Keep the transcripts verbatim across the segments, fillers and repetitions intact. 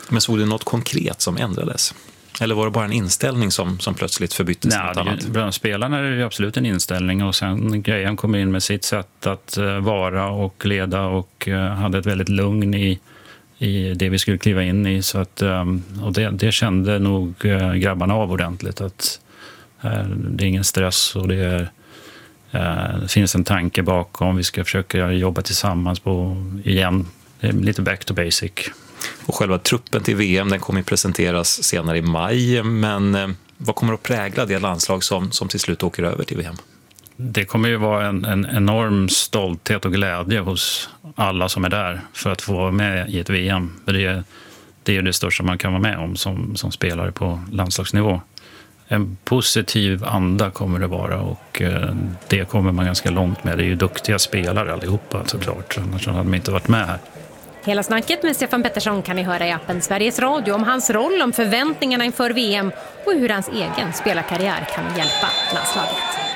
Men såg du något konkret som ändrades? Eller var det bara en inställning som, som plötsligt förbyttes till något annat? Bland spelarna är det absolut en inställning, och sen Graham kom in med sitt sätt att vara och leda och hade ett väldigt lugn i, i det vi skulle kliva in i. Så att, och det, det kände nog grabbarna av ordentligt, att det är ingen stress och det, är, det finns en tanke bakom. Vi ska försöka jobba tillsammans på, igen, lite back to basic. Och själva truppen till V M, den kommer att presenteras senare i maj, men eh, vad kommer att prägla det landslag som, som till slut åker över till V M? Det kommer ju vara en, en enorm stolthet och glädje hos alla som är där för att få vara med i ett V M. Det är, det är det största man kan vara med om som, som spelare på landslagsnivå. En positiv anda kommer det vara, och eh, det kommer man ganska långt med. Det är ju duktiga spelare allihopa såklart, annars hade de inte varit med här. Hela snacket med Stefan Pettersson kan ni höra i appen Sveriges Radio om hans roll, om förväntningarna inför V M och hur hans egen spelarkarriär kan hjälpa landslaget.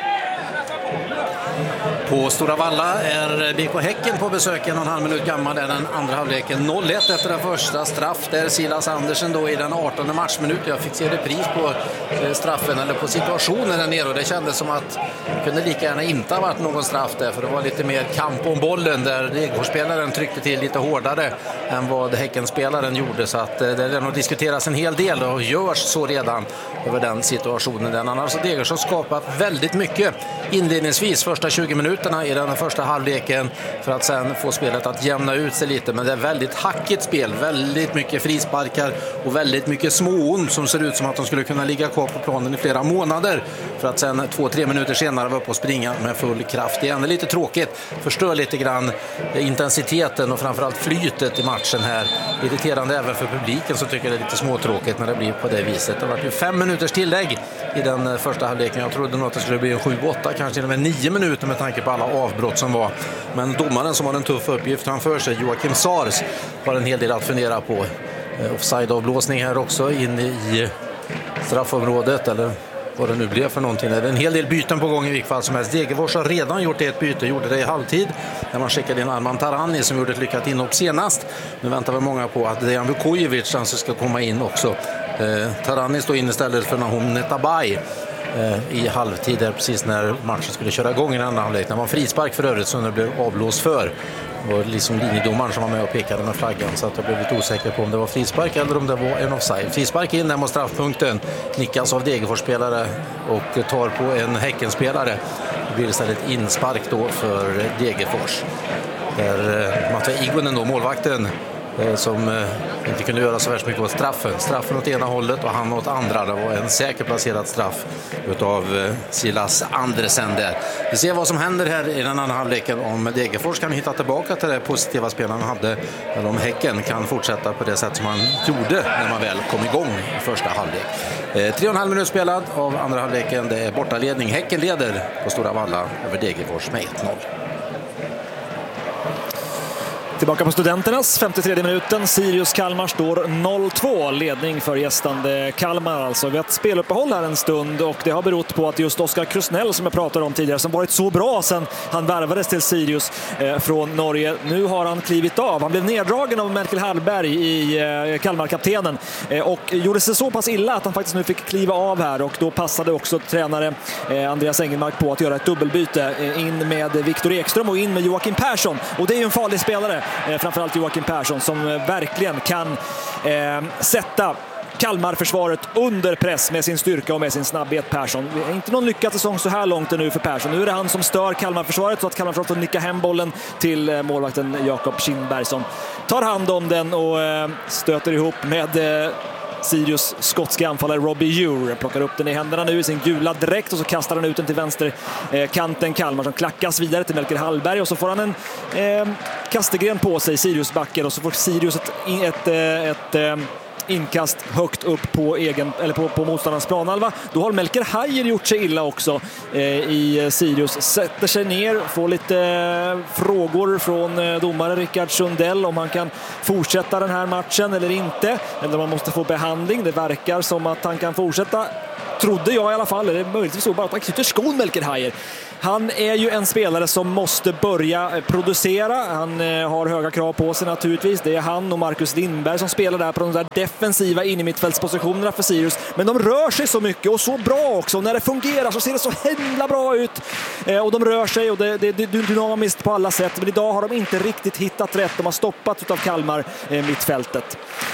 På Stora Valla är B K Häcken på besök, en och en halv minut gammal är den andra halvleken. noll ett efter den första straff där Silas Andersen då i den artonde matchminut. Jag fick se repris på straffen eller på situationen där nere, och det kändes som att det kunde lika gärna inte ha varit någon straff där, för det var lite mer kamp om bollen där Degerfors-spelaren tryckte till lite hårdare än vad Häcken-spelaren gjorde, så att det är nog diskuteras en hel del och görs så redan över den situationen. Den annars har Degerfors skapat väldigt mycket inledningsvis första tjugo minuter i den första halvleken för att sen få spelet att jämna ut sig lite, men det är väldigt hackigt spel, väldigt mycket frisparkar och väldigt mycket småont som ser ut som att de skulle kunna ligga kvar på planen i flera månader för att sen två, tre minuter senare vara uppe och springa med full kraft igen. Det är lite tråkigt, förstör lite grann intensiteten och framförallt flytet i matchen här. Irriterande även för publiken, så tycker jag det är lite småtråkigt när det blir på det viset. Det var ju fem minuters tillägg i den första halvleken. Jag trodde nog att det skulle bli en sju åtta, kanske till och med nio minuter med tanke på alla avbrott som var. Men domaren som har en tuff uppgift framför sig, Joakim Sars, har en hel del att fundera på. Offside-avblåsning här också in i straffområdet, eller vad det nu blev för någonting. Det är en hel del byten på gång i vilket fall som helst. Degerfors har redan gjort ett byte, gjorde det i halvtid när man skickade in Arman Tarani som gjorde ett lyckat inhopp senast. Nu väntar vi många på att Dejan Vukojevic alltså ska komma in också. Eh, Tarani står in istället för Nahom Netabay i halvtid där, precis när matchen skulle köra igång i den andra halvlek. Det var en frispark för övrigt som det blev avblåst för. Det var liksom linjedomaren som var med och pekade med flaggan, så att jag blev lite osäker på om det var frispark eller om det var en offside. Frispark in där mot straffpunkten, nickas av Degerfors-spelare och tar på en Häckenspelare. Det blir istället inspark då för Degerfors. Där Mattei Igonen då, målvakten, som eh, inte kunde göra så värst mycket åt straffen. Straffen åt ena hållet och han åt andra. Det var en säker placerad straff utav eh, Silas Andersen där. Vi ser vad som händer här i den andra halvleken, om Degerfors kan hitta tillbaka till det positiva spelarna hade, eller om Häcken kan fortsätta på det sätt som man gjorde när man väl kom igång i första halvlek. Eh, tre och en halv minut spelad av andra halvleken. Det är bortaledning. Häcken leder på Stora Valla över Degerfors med ett noll. Tillbaka på Studenternas femtiotredje minuten. Sirius Kalmar står noll två. Ledning för gästande Kalmar. Alltså, vi har ett speluppehåll här en stund, och det har berott på att just Oskar Krusnell, som jag pratade om tidigare, som varit så bra sedan han värvades till Sirius eh, från Norge. Nu har han klivit av. Han blev neddragen av Merkel Hallberg i eh, Kalmar-kaptenen eh, och gjorde sig så pass illa att han faktiskt nu fick kliva av här, och då passade också tränare eh, Andreas Engelmark på att göra ett dubbelbyte eh, in med Viktor Ekström och in med Joakim Persson, och det är ju en farlig spelare. Eh, framförallt Joakim Persson, som eh, verkligen kan eh, sätta Kalmar-försvaret under press med sin styrka och med sin snabbhet. Persson, inte någon lyckad säsong så här långt nu för Persson. Nu är det han som stör Kalmar-försvaret, så att Kalmar får nicka hem bollen till eh, målvakten Jakob Kindberg, som tar hand om den och eh, stöter ihop med eh, Sirius skotska anfallare Robbie Ure. Plockar upp den i händerna nu i sin gula dräkt, och så kastar han ut den till vänster eh, kanten Kalmar, som klackas vidare till Melker Hallberg, och så får han en eh, kastegren på sig, Sirius backen, och så får Sirius ett, ett, ett, ett inkast högt upp på, egen, eller på, på motståndarens planhalva. Då har Melker Hajer gjort sig illa också eh, i Sirius. Sätter sig ner, får lite eh, frågor från eh, domare Rickard Sundell om han kan fortsätta den här matchen eller inte. Eller om man måste få behandling. Det verkar som att han kan fortsätta. Trodde jag i alla fall, eller möjligtvis så bara att han knyter skon, Melker Hajer. Han är ju en spelare som måste börja producera. Han eh, har höga krav på sig naturligtvis. Det är han och Marcus Lindberg som spelar där på de där defensiva innermittfältspositionerna för Sirius. Men de rör sig så mycket och så bra också. När det fungerar så ser det så himla bra ut. Eh, och de rör sig och det, det, det är dynamiskt på alla sätt. Men idag har de inte riktigt hittat rätt. De har stoppat av Kalmar eh, mittfältet.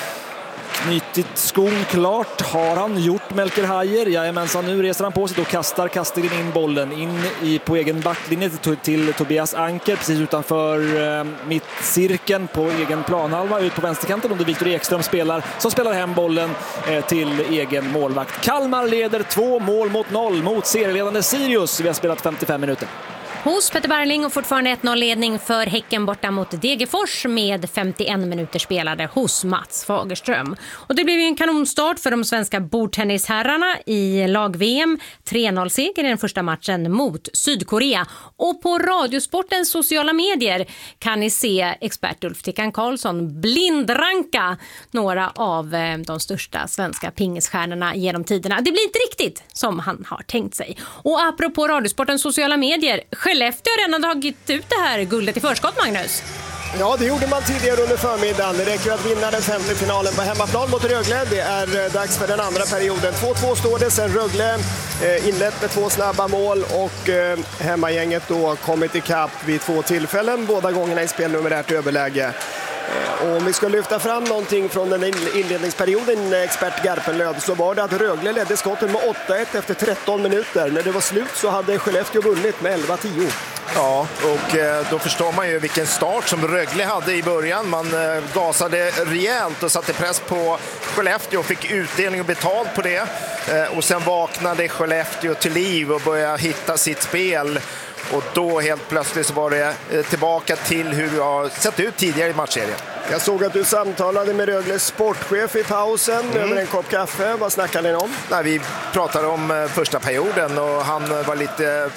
Knytit skon klart har han gjort, Melker Hajer. Jajamensan, nu reser han på sig och kastar Kastelin in bollen in i, på egen backlinje till, till Tobias Anker precis utanför eh, mittcirkeln på egen planhalva ut på vänsterkanten, och det är Viktor Ekström spelar, som spelar hem bollen eh, till egen målvakt. Kalmar leder två mål mot noll mot serieledande Sirius. Vi har spelat femtiofem minuter. Hos Peter Barling och fortfarande ett noll-ledning för Häcken borta mot Degerfors med femtioen minuter spelade hos Mats Fagerström. Och det blev ju en kanonstart för de svenska bordtennisherrarna i lag-V M. tre noll-seger i den första matchen mot Sydkorea. Och på Radiosportens sociala medier kan ni se expert Ulf Tickan Karlsson blindranka några av de största svenska pingisstjärnorna genom tiderna. Det blir inte riktigt som han har tänkt sig. Och apropå Radiosportens sociala medier, Skellefteå har redan tagit ut det här guldet i förskott, Magnus. Ja, det gjorde man tidigare under förmiddagen. Det räcker att vinna den femte finalen på hemmaplan mot Rögle. Det är dags för den andra perioden. två två står det sen Rögle eh, inlett med två snabba mål och eh, hemmagänget då kommit i kapp vid två tillfällen, båda gångerna i spelnumerärt överläge. Och om vi ska lyfta fram någonting från den inledningsperioden, expert Garpenlöv, så var det att Rögle ledde skotten med åtta ett efter tretton minuter. När det var slut så hade Skellefteå vunnit med elva tio. Ja, och då förstår man ju vilken start som Rögle hade i början. Man gasade rejält och satte press på Skellefteå och fick utdelning och betalt på det. Och sen vaknade Skellefteå till liv och började hitta sitt spel. Och då helt plötsligt så var det tillbaka till hur det har sett ut tidigare i matchserien. Jag såg att du samtalade med Rögles sportchef i pausen mm. över en kopp kaffe. Vad snackade ni om? Nej, vi pratade om första perioden och han var lite...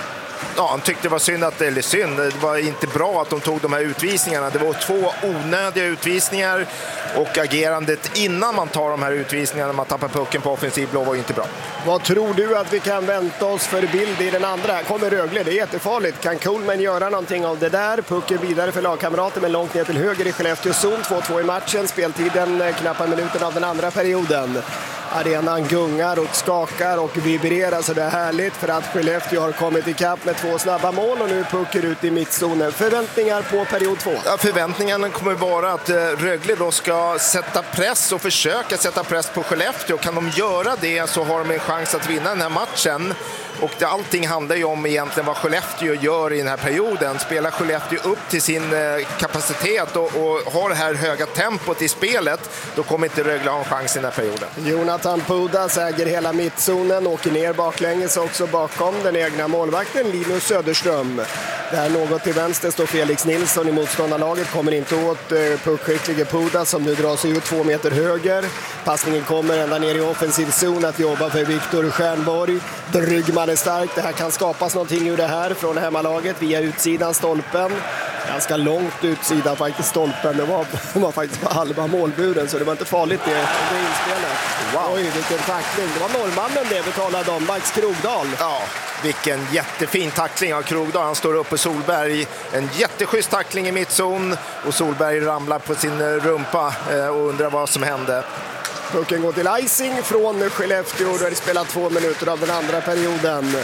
Ja, han tyckte det var synd att, eller synd, det var inte bra att de tog de här utvisningarna. Det var två onödiga utvisningar och agerandet innan man tar de här utvisningarna, man tappar pucken på offensiv blå, var inte bra. Vad tror du att vi kan vänta oss för bild i den andra? Kommer Rögle, det är jättefarligt. Kan Coleman göra någonting av det där? Pucken vidare för lagkamrater men långt ner till höger i Skellefteå zon. två två i matchen, speltiden knappa minuten av den andra perioden. Arenan gungar och skakar och vibrerar, så det är härligt för att Skellefteå har kommit i kapp med två snabba mål och nu puckar ut i mittzonen. Förväntningar på period två? Ja, förväntningarna kommer vara att Rögle då ska sätta press och försöka sätta press på Skellefteå. Kan de göra det så har de en chans att vinna den här matchen. Och det, allting handlar ju om egentligen vad Skellefteå gör i den här perioden. Spelar Skellefteå upp till sin eh, kapacitet och, och har det här höga tempot i spelet, då kommer inte Rögle ha en chans i den här perioden. Jonathan Pudas äger hela mittzonen, åker ner baklänges också bakom den egna målvakten Linus Söderström. Där något till vänster står Felix Nilsson i motståndarlaget, kommer inte åt eh, puckskicklige Pudas som nu drar sig ut två meter höger. Passningen kommer ända ner i offensiv zon att jobba för Viktor Stjernborg. Bryggman är stark, det här kan skapas någonting ur det här från hemmalaget via utsidan stolpen. Ganska långt utsida faktiskt stolpen, det var, det var faktiskt på halva målburen så det var inte farligt det, det inspelet. Wow. Oj, vilken tackling, det var norrmannen det vi talade om, Max Krogdal. Ja, vilken jättefin tackling av Krogdal, han står upp på Solberg, en jätteschysst tackling i mittzon och Solberg ramlar på sin rumpa och undrar vad som hände. Pucken går till icing från Skellefteå, där det spelar två minuter av den andra perioden.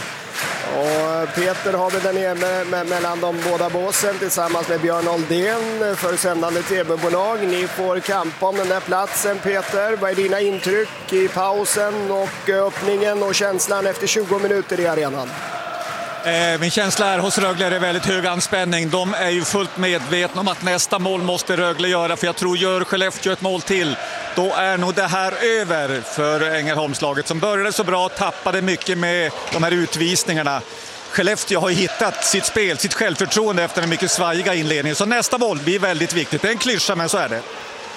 Och Peter har vi den nere med, mellan de båda båsen tillsammans med Björn Oldén för sändande T V-bolag. Ni får kampa om den där platsen, Peter. Vad är dina intryck i pausen och öppningen och känslan efter tjugo minuter i arenan? Min känsla är hos Rögle är det väldigt hög anspänning. De är ju fullt medvetna om att nästa mål måste Rögle göra. För jag tror gör Skellefteå ett mål till, då är nog det här över för Ängelholmslaget som började så bra, tappade mycket med de här utvisningarna. Skellefteå har hittat sitt spel, sitt självförtroende efter en mycket svajiga inledning. Så nästa mål blir väldigt viktigt. Det är en klyscha, men så är det.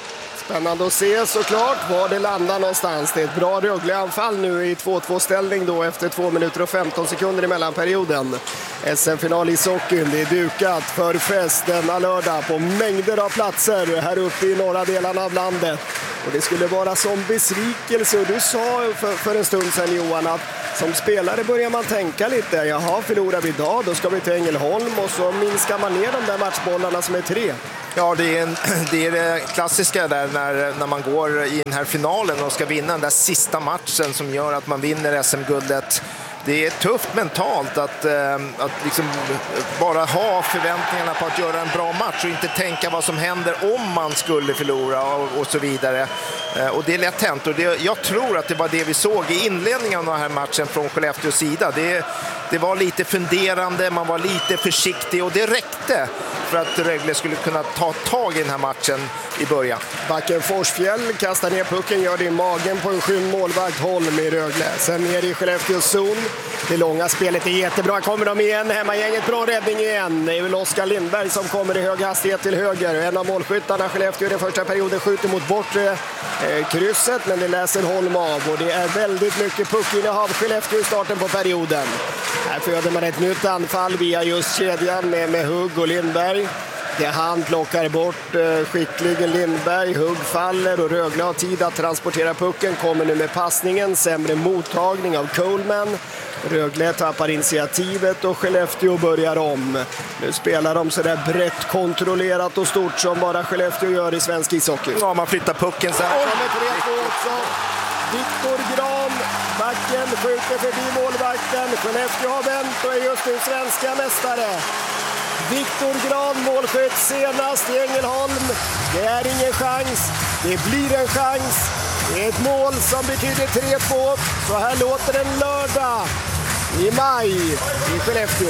Spännande att se såklart var det landar någonstans. Det är ett bra Rögle-anfall nu i två två ställning då efter två minuter och femton sekunder i mellanperioden. S M-final i Sockin, det är dukat för fest denna lördag på mängder av platser här uppe i norra delarna av landet. Och det skulle vara som besvikelse, och du sa för, för en stund sedan Johan att som spelare börjar man tänka lite, jaha, förlorar vi idag, då ska vi till Ängelholm, och så minskar man ner de där matchbollarna som är tre. Ja, det är, en, det är det klassiska där när, när man går i den här finalen och ska vinna den där sista matchen som gör att man vinner S M-guldet. Det är tufft mentalt att, att liksom bara ha förväntningarna på att göra en bra match och inte tänka vad som händer om man skulle förlora och, och så vidare. Och det är lätt hänt, och det, jag tror att det var det vi såg i inledningen av den här matchen från Skellefteås sida. Det, det var lite funderande, man var lite försiktig, och det räckte för att Rögle skulle kunna ta tag i den här matchen i början. Backen Forsfjäll kastar ner pucken, gör det i magen på en skymd målvakt Holm i Rögle. Sen ner i Skellefteås zon. Det långa spelet är jättebra. Kommer de igen. Hemmagänget, bra räddning igen. Det är väl Oskar Lindberg som kommer i hög hastighet till höger. En av målskyttarna Skellefteå i den första perioden skjuter mot bortre eh, krysset, men det läser Holm av. Och det är väldigt mycket puckinnehav Skellefteå i starten på perioden. Här föder man ett nytt anfall via just kedjan med, med Hugg och Lindberg. Det han plockar bort eh, skickligen Lindberg. Hugg faller och Rögle har tid att transportera pucken. Kommer nu med passningen. Sämre mottagning av Coleman. Rögle tappar initiativet och Skellefteå börjar om. Nu spelar de så där brett kontrollerat och stort som bara Skellefteå gör i svensk ishockey. Ja, man flyttar pucken så här. Viktor Gran, backen, skjuter förbi målvakten. Skellefteå har vänt och är just nu svenska mästare. Viktor Gran, målskytt senast i Ängelholm. Det är ingen chans. Det blir en chans. Det är ett mål som betyder tre två. Så här låter en lördag i maj i Skellefteå.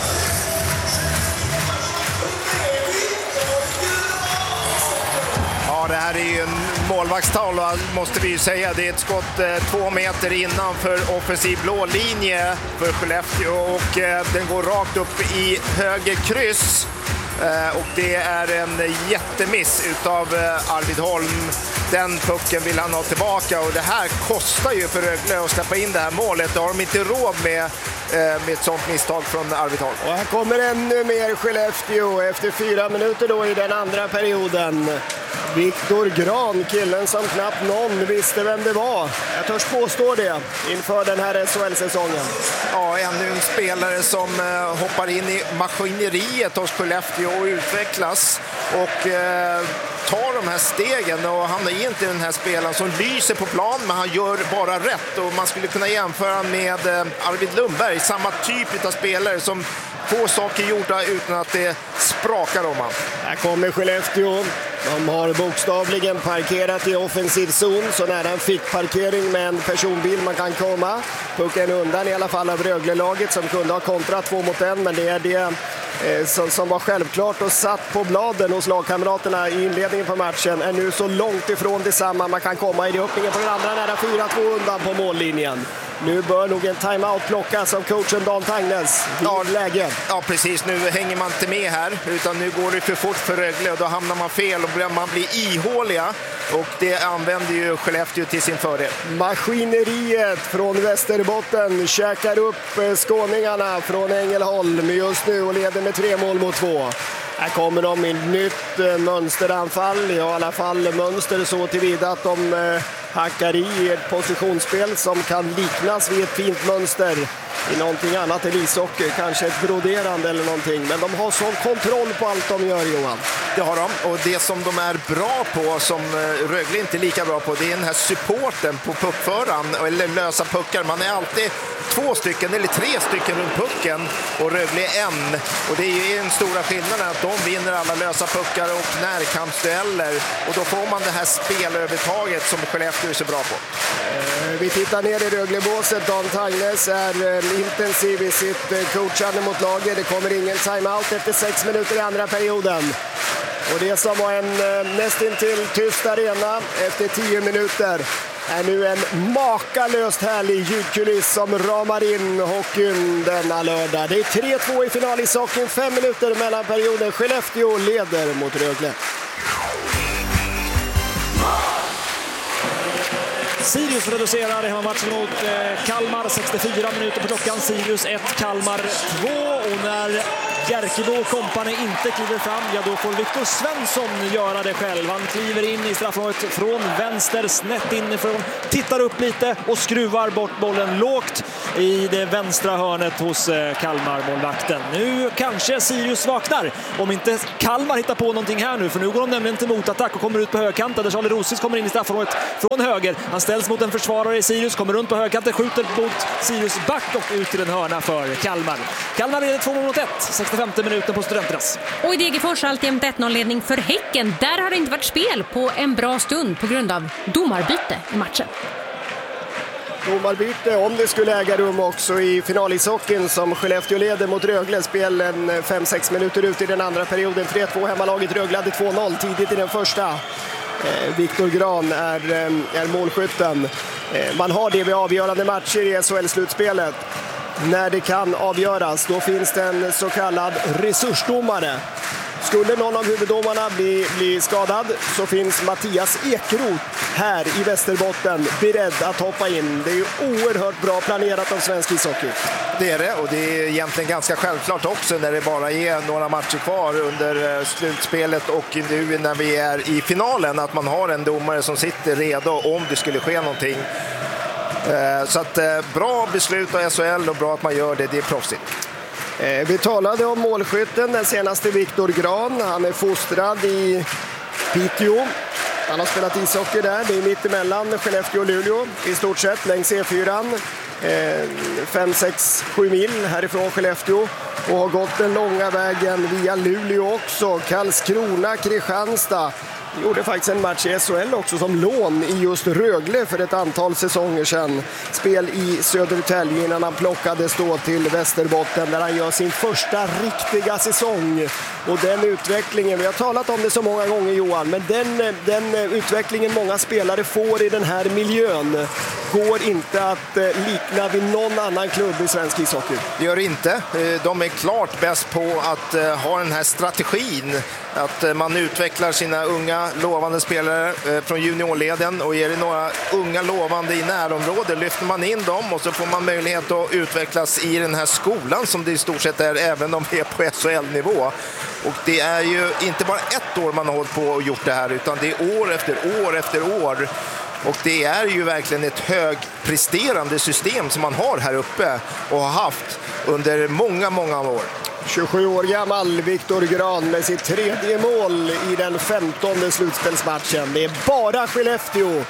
Ja, det här är ju en målvaktstavla, måste vi ju säga. Det är ett skott eh, två meter innanför offensiv blå linje för Skellefteå, och eh, den går rakt upp i höger kryss. Eh, och det är en jättemiss utav eh, Arvid Holm. Den pucken vill han ha tillbaka, och det här kostar ju för Rögle att släppa in det här målet. Det har de inte råd med med ett sånt misstag från Arvid Holm. Och här kommer ännu mer Skellefteå efter fyra minuter då i den andra perioden. Viktor Gran, killen som knappt någon visste vem det var. Jag törs påstå det inför den här S H L-säsongen. Ja, ännu en spelare som eh, hoppar in i maskineriet hos Skellefteå och utvecklas och eh, tar de här stegen, och han är inte den här spelaren som lyser på plan, men han gör bara rätt, och man skulle kunna jämföra med eh, Arvid Lundberg, samma typ av spelare som få saker gjorda utan att det sprakar om han. Här kommer Skellefteå. De har bokstavligen parkerat i offensiv zon, så nära en fickparkering med en personbil man kan komma. Pucken undan i alla fall av Rögle-laget som kunde ha kontrat två mot en, men det är det eh, som, som var självklart och satt på bladen hos lagkamraterna i inledningen på matchen är nu så långt ifrån detsamma man kan komma i det. Öppningen på den andra nära fyra två undan på mållinjen. Nu bör nog en timeout plockas av coachen Dan Tangnes. Ja, läge. Ja, precis. Nu hänger man inte med här, utan nu går det för fort för Rögle, och då hamnar man fel och man blir ihåliga, och det använder ju Skellefteå till sin fördel. Maskineriet från Västerbotten käkar upp skåningarna från Ängelholm just nu och leder med tre mål mot två. Här kommer de i nytt mönsteranfall, i alla fall mönster så tillvida att de hackar i ett positionsspel som kan liknas vid ett fint mönster i någonting annat än ishockey, kanske ett broderande eller någonting, men de har sån kontroll på allt de gör, Johan. Det har de, och det som de är bra på, som Rögle inte är lika bra på, det är den här supporten på puckföraren, eller lösa puckar. Man är alltid två stycken eller tre stycken runt pucken, och Rögle är en, och det är ju en stora skillnaden att de vinner alla lösa puckar och närkampsdueller, och då får man det här spelövertaget som Skellefteå är så bra på. Vi tittar ner i Röglebåset. Dan Tangnes är intensiv i sitt coachande mot laget. Det kommer ingen timeout efter sex minuter i andra perioden. Och det som var en nästintill tyst arena efter tio minuter är nu en makalöst härlig ljudkuliss som ramar in hockeyn denna lördag. Det är tre två i final i hockeyn, fem minuter mellan perioden. Skellefteå leder mot Rögle. Sirius reducerar hemmamatchen mot eh, Kalmar. sextiofyra minuter på klockan. Sirius ett, Kalmar två. Och när Bjerkebo och kompani inte kliver fram, ja då får Viktor Svensson göra det själv. Han kliver in i straffområdet från vänster, snett inifrån, tittar upp lite och skruvar bort bollen lågt i det vänstra hörnet hos eh, Kalmar-målvakten. Nu kanske Sirius vaknar, om inte Kalmar hittar på någonting här nu, för nu går de nämligen till motattack och kommer ut på högkanten där Charlie Rosis kommer in i straffområdet från höger. Han ställs mot en försvarare i Sirius, kommer runt på högkanten, skjuter mot Sirius back och ut till en hörna för Kalmar. Kalmar leder två mot ett, sextiofemte minuten på Studenternas. Och i Degerfors alltjämt ett noll-ledning för Häcken. Där har det inte varit spel på en bra stund på grund av domarbyte i matchen. Domarbyte, om det skulle äga rum också i finalishockeyn som Skellefteå leder mot Rögle. Spelen fem sex minuter ut i den andra perioden. tre två hemmalaget, Rögle hade två noll tidigt i den första. Eh, Viktor Gran är, är målskytten. Eh, man har det vid avgörande matcher i S H L-slutspelet. När det kan avgöras, då finns det en så kallad resursdomare. Skulle någon av huvuddomarna bli, bli skadad så finns Mattias Ekeroth här i Västerbotten beredd att hoppa in. Det är ju oerhört bra planerat av svensk ishockey. Det är det, och det är egentligen ganska självklart också när det bara är några matcher kvar under slutspelet och nu när vi är i finalen, att man har en domare som sitter redo om det skulle ske någonting. Så att bra beslut av S H L och bra att man gör det, det är proffsigt. Vi talade om målskytten, den senaste Viktor Gran. Han är fostrad i Piteå. Han har spelat ishockey där. Det är mitt emellan Skellefteå och Luleå i stort sett längs E fyra. fem sex sju mil härifrån Skellefteå och har gått den långa vägen via Luleå också. Karlskrona, Kristianstad. Han gjorde faktiskt en match i S H L också som lån i just Rögle för ett antal säsonger sedan. Spel i Södertälje innan han plockades då till Västerbotten där han gör sin första riktiga säsong. Och den utvecklingen, vi har talat om det så många gånger Johan, men den, den utvecklingen många spelare får i den här miljön går inte att likna vid någon annan klubb i svensk ishockey. Det gör inte. De är klart bäst på att ha den här strategin. Att man utvecklar sina unga lovande spelare från juniorleden och ger det några unga lovande i närområdet. Lyfter man in dem och så får man möjlighet att utvecklas i den här skolan som det i stort sett är även om de är på S H L-nivå. Och det är ju inte bara ett år man har hållit på och gjort det här utan det är år efter år efter år. Och det är ju verkligen ett högpresterande system som man har här uppe och har haft under många, många år. tjugosju år gammal Viktor Gran med sitt tredje mål i den femtonde slutspelsmatchen. Det är bara Skellefteå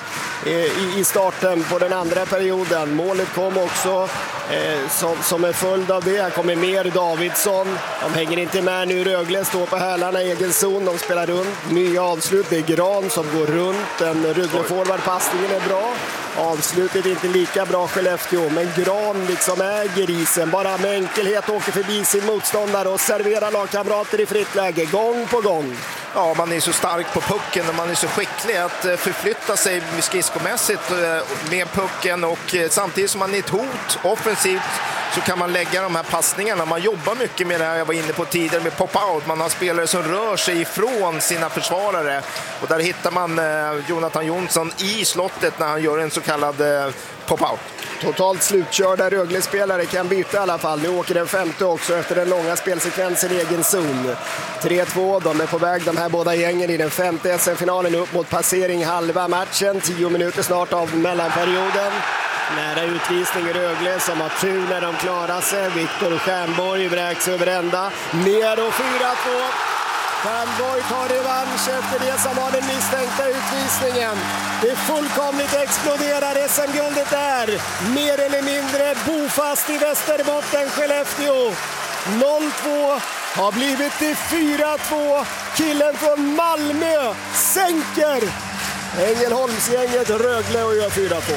i starten på den andra perioden. Målet kom också eh, som, som en följd av det. Här kommer mer Davidsson. De hänger inte med nu. Rögle står på hälarna i egen zon. De spelar runt. Nya avslut. Det är Gran som går runt. En Rögle-forward-passningen är bra. Avslutet är inte lika bra Skellefteå, men Gran liksom äger isen. Bara med enkelhet åker förbi sin motståndare och serverar lagkamrater i fritt läge gång på gång. Ja, man är så stark på pucken och man är så skicklig att förflytta sig skridskomässigt med pucken och samtidigt som man är ett hot offensivt så kan man lägga de här passningarna. Man jobbar mycket med det här jag var inne på tidigare med pop-out. Man har spelare som rör sig ifrån sina försvarare och där hittar man Jonathan Jonsson i slottet när han gör en så kallad pop-out. Totalt slutkörda Rögle-spelare kan byta i alla fall. Nu åker den femte också efter den långa spelsekvensen i egen zon. tre två, de är på väg de här båda gängen i den femte S M-finalen upp mot passering halva matchen. Tio minuter snart av mellanperioden. Nära utvisning i Rögle som har tur när de klarar sig. Viktor Stjernborg vräks över ända. Ner och fyra två. Stjernborg tar revansch efter det som var den misstänkta utvisningen. Det fullkomligt exploderar S M-guldet där. Mer eller mindre bofast i Västerbotten, Skellefteå. noll två har blivit till fyra två. Killen från Malmö sänker Ängelholmsgänget Rögle och gör fyra två.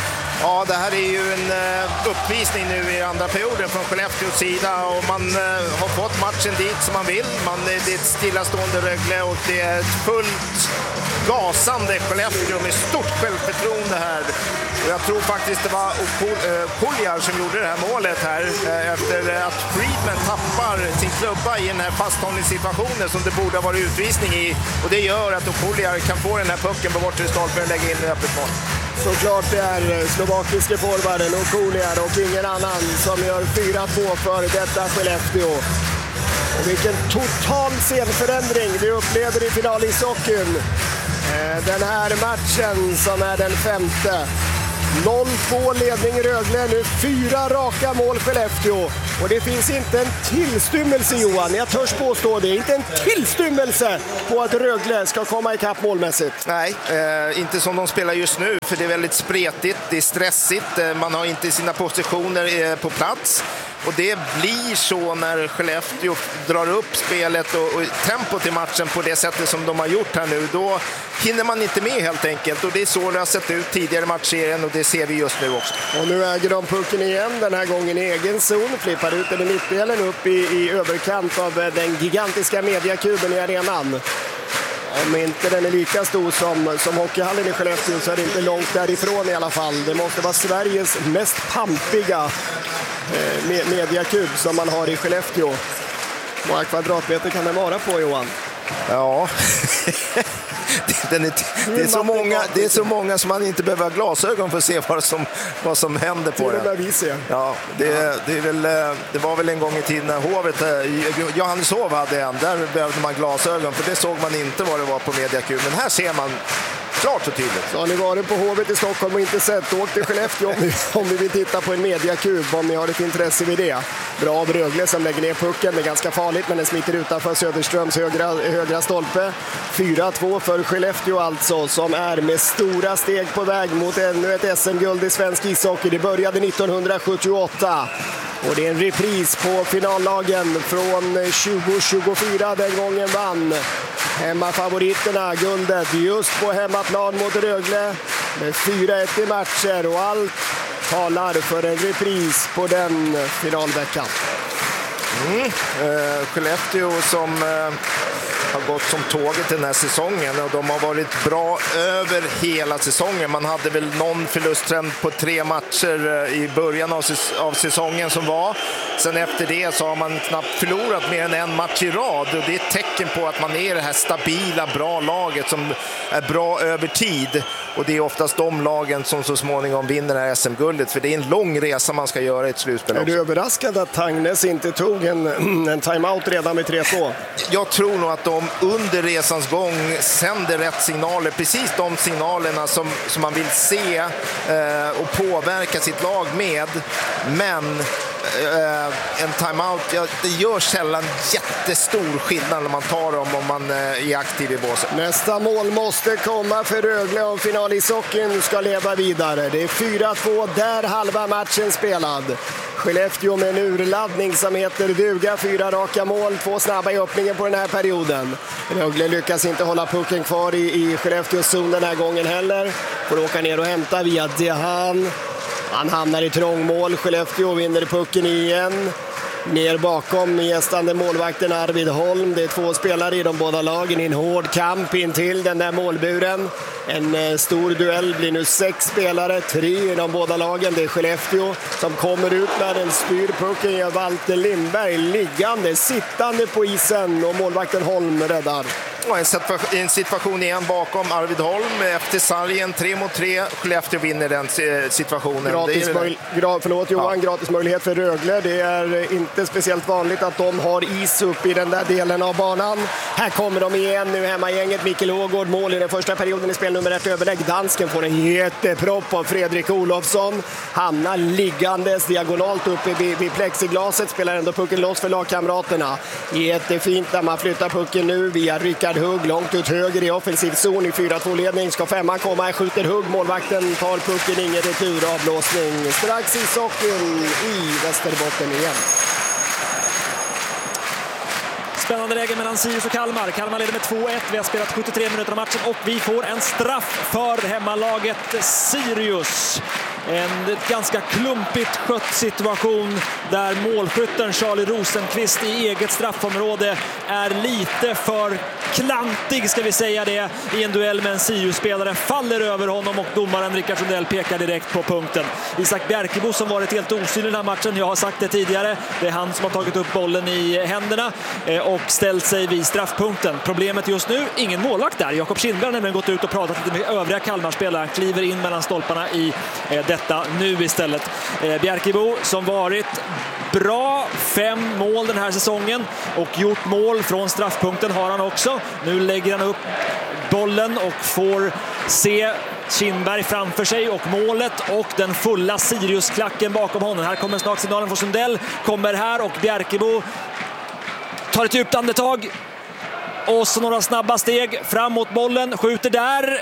Ja, det här är ju en uppvisning nu i andra perioden från Skellefteås sida och man har fått matchen dit som man vill. Man, det är ett stillastående Rögle och det är ett fullt gasande Skellefteå med stort självförtroende här. Och jag tror faktiskt det var Kuljar som gjorde det här målet här efter att Friedman tappar sin klubba i den här fasthållningssituationen som det borde ha varit utvisning i. Och det gör att Kuljar kan få den här pucken på bortre stolpen och lägga in i öppet mål. Såklart det är slovakiske forwarden Okuliar och ingen annan som gör fyra två för detta Skellefteå. Och vilken total scenförändring vi upplever i finalishockeyn. Den här matchen som är den femte. noll två ledning Rögle, nu fyra raka mål Skellefteå. Och det finns inte en tillstymmelse, Johan, jag törs påstå det, inte en tillstymmelse på att Rögle ska komma ikapp målmässigt. Nej, eh, inte som de spelar just nu, för det är väldigt spretigt, det är stressigt, eh, man har inte sina positioner eh, på plats. Och det blir så när Skellefteå drar upp spelet och, och tempot i matchen på det sättet som de har gjort här nu. Då hinner man inte med helt enkelt. Och det är så det har sett ut tidigare i matchserien och det ser vi just nu också. Och nu äger de pucken igen, den här gången i egen zon. Flippar ut den i mittdelen upp i, i överkant av den gigantiska mediakuben i arenan. Om inte den är lika stor som, som hockeyhallen i Skellefteå så är det inte långt därifrån i alla fall. Det måste vara Sveriges mest pampiga Med mediakub som man har i Skellefteå. Hur många kvadratmeter kan den vara på, Johan? Ja, Den är, det, är så många, det är så många som man inte behöver ha glasögon för att se vad som, vad som händer på den. Ja, det, det, är väl, det var väl en gång i tiden när Hovet, Johanneshov hade en, där behövde man glasögon för det såg man inte vad det var på mediakub. Men här ser man klart och tydligt. Så har ni varit på Hovet i Stockholm och inte sett, åk till Skellefteå om ni, om ni vill titta på en mediakub, om ni har ett intresse vid det. Bra av Rögle som lägger ner pucken, det är ganska farligt men den smiter utanför Söderströms högra, högra stolpe. fyra två för Skellefteå alltså, som är med stora steg på väg mot ännu ett S M-guld i svensk ishockey. Det började nittonhundrasjuttioåtta. Och det är en repris på finallagen från tjugo tjugofyra, den gången vann hemmafavoriterna guldet just på hemmaplan mot Rögle med fyra ett i matcher, och allt talar för en repris på den finalveckan. Mm. Eh, Skellefteå som eh, har gått som tåget den här säsongen, och de har varit bra över hela säsongen. Man hade väl någon förlusttrend på tre matcher i början av, säs- av säsongen som var. Sen efter det så har man knappt förlorat mer än en match i rad, och det är ett tecken på att man är det här stabila, bra laget som är bra över tid. Och det är oftast de lagen som så småningom vinner det här S M-guldet, för det är en lång resa man ska göra i ett slutspel också. Är du överraskad att Tangnes inte tog en, en timeout redan med tre två? Jag tror nog att de under resans gång sänder rätt signaler, precis de signalerna som, som man vill se eh, och påverka sitt lag med. Men eh, en timeout, ja, det gör sällan jättestor skillnad när man tar dem om man eh, är aktiv i båset. Nästa mål måste komma för Rögle om finalishockeyn ska leva vidare. Det är fyra två, där halva matchen spelad. Skellefteå med en urladdning som heter duga, fyra raka mål, två snabba i öppningen på den här perioden. Rögle lyckas inte hålla pucken kvar i, i Skellefteås zon den här gången heller. Får åka ner och hämta via Dehan. Han hamnar i trångmål, Skellefteå vinner pucken igen. Ner bakom gästande målvakten Arvid Holm. Det är två spelare i de båda lagen i en hård kamp in till den där målburen. En eh, stor duell, blir nu sex spelare, tre i de båda lagen. Det är Skellefteå som kommer ut när den styr pucken. Gör Walter Lindberg liggande, sittande på isen, och målvakten Holm räddar. Och en, situation, en situation igen bakom Arvid Holm efter sargen, tre mot tre. Skellefteå vinner den situationen. Gratis, möj- gra- förlåt Johan, ja. Gratis möjlighet för Rögle. Det är inte speciellt vanligt att de har is upp i den där delen av banan. Här kommer de igen nu, hemmagänget. Mikael Ågård, mål i den första perioden i spel nummer ett överlägg. Dansken får en jättepropp av Fredrik Olofsson. Hamnar liggandes diagonalt uppe vid, vid plexiglaset. Spelar ändå pucken loss för lagkamraterna. Jättefint när man flyttar pucken nu via Rickard Hugg långt ut höger i offensiv zon i fyra två-ledning. Ska femman komma, skjuter Hugg. Målvakten tar pucken, ingen retur, avblåsning. Strax i socken i Västerbotten igen. Spännande läge mellan Sirius och Kalmar. Kalmar leder med två ett. Vi har spelat sjuttiotre minuter av matchen och vi får en straff för hemmalaget Sirius. En ganska klumpigt skött situation där målskytten Charlie Rosenqvist i eget straffområde är lite för klantig, ska vi säga det, i en duell med en Sirius-spelare, faller över honom och domaren Rickard Sundell pekar direkt på punkten. Isak Bjerkebo som varit helt osynlig i den här matchen, jag har sagt det tidigare, det är han som har tagit upp bollen i händerna och ställt sig vid straffpunkten. Problemet just nu, ingen målvakt där. Jakob Kindberg har nämligen gått ut och pratat lite med övriga Kalmarspelare, kliver in mellan stolparna i detta nu istället. Bjerkebo som varit bra, fem mål den här säsongen och gjort mål från straffpunkten har han också. Nu lägger han upp bollen och får se Kindberg framför sig och målet och den fulla Sirius-klacken bakom honom. Här kommer snart signalen från Sundell, kommer här och Bjerkebo tar ett djupt andetag och så några snabba steg framåt bollen, skjuter där.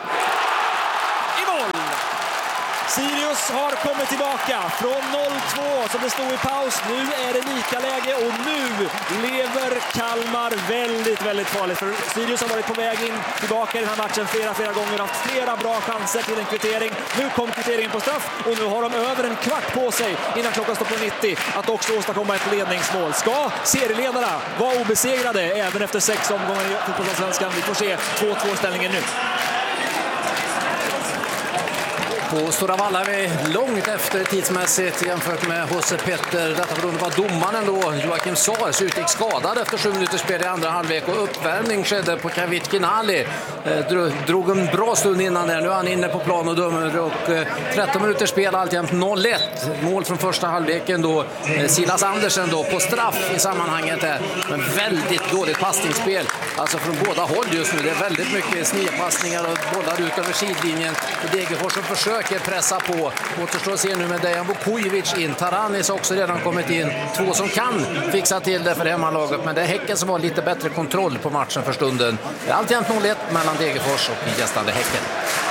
Sirius har kommit tillbaka från noll två som det stod i paus. Nu är det lika läge och nu lever Kalmar väldigt, väldigt farligt. För Sirius har varit på väg in tillbaka i den här matchen flera, flera gånger. Haft flera bra chanser till en kvittering. Nu kom kvitteringen på straff och nu har de över en kvart på sig innan klockan står på nittio att också åstadkomma ett ledningsmål. Ska serieledarna vara obesegrade även efter sex omgångar i fotbollsallsvenskan? Vi får se två två ställningen nu. På Stora Valla är vi långt efter tidsmässigt jämfört med H C Petter. Detta beroende på att domaren då, Joakim Sars, utgick skadad efter sju minuters spel i andra halvlek och uppvärmning skedde på Kavit Kinali. Eh, drog en bra stund innan där. Nu är han inne på plan och dömer och eh, tretton minuters spel alltjämt noll ett. Mål från första halvleken då. Eh, Silas Andersen då på straff i sammanhanget där. Men väldigt dåligt passningsspel. Alltså från båda håll just nu. Det är väldigt mycket snedpassningar och bollar ut över sidlinjen. Degerfors som försöker pressa på. Återstår att se nu med Dejan Vukojevic in. Taranis har också redan kommit in. Två som kan fixa till det för hemmalaget. Men det är Häcken som har lite bättre kontroll på matchen för stunden. Det är alltjämt noll ett mellan Degerfors och gästande Häcken.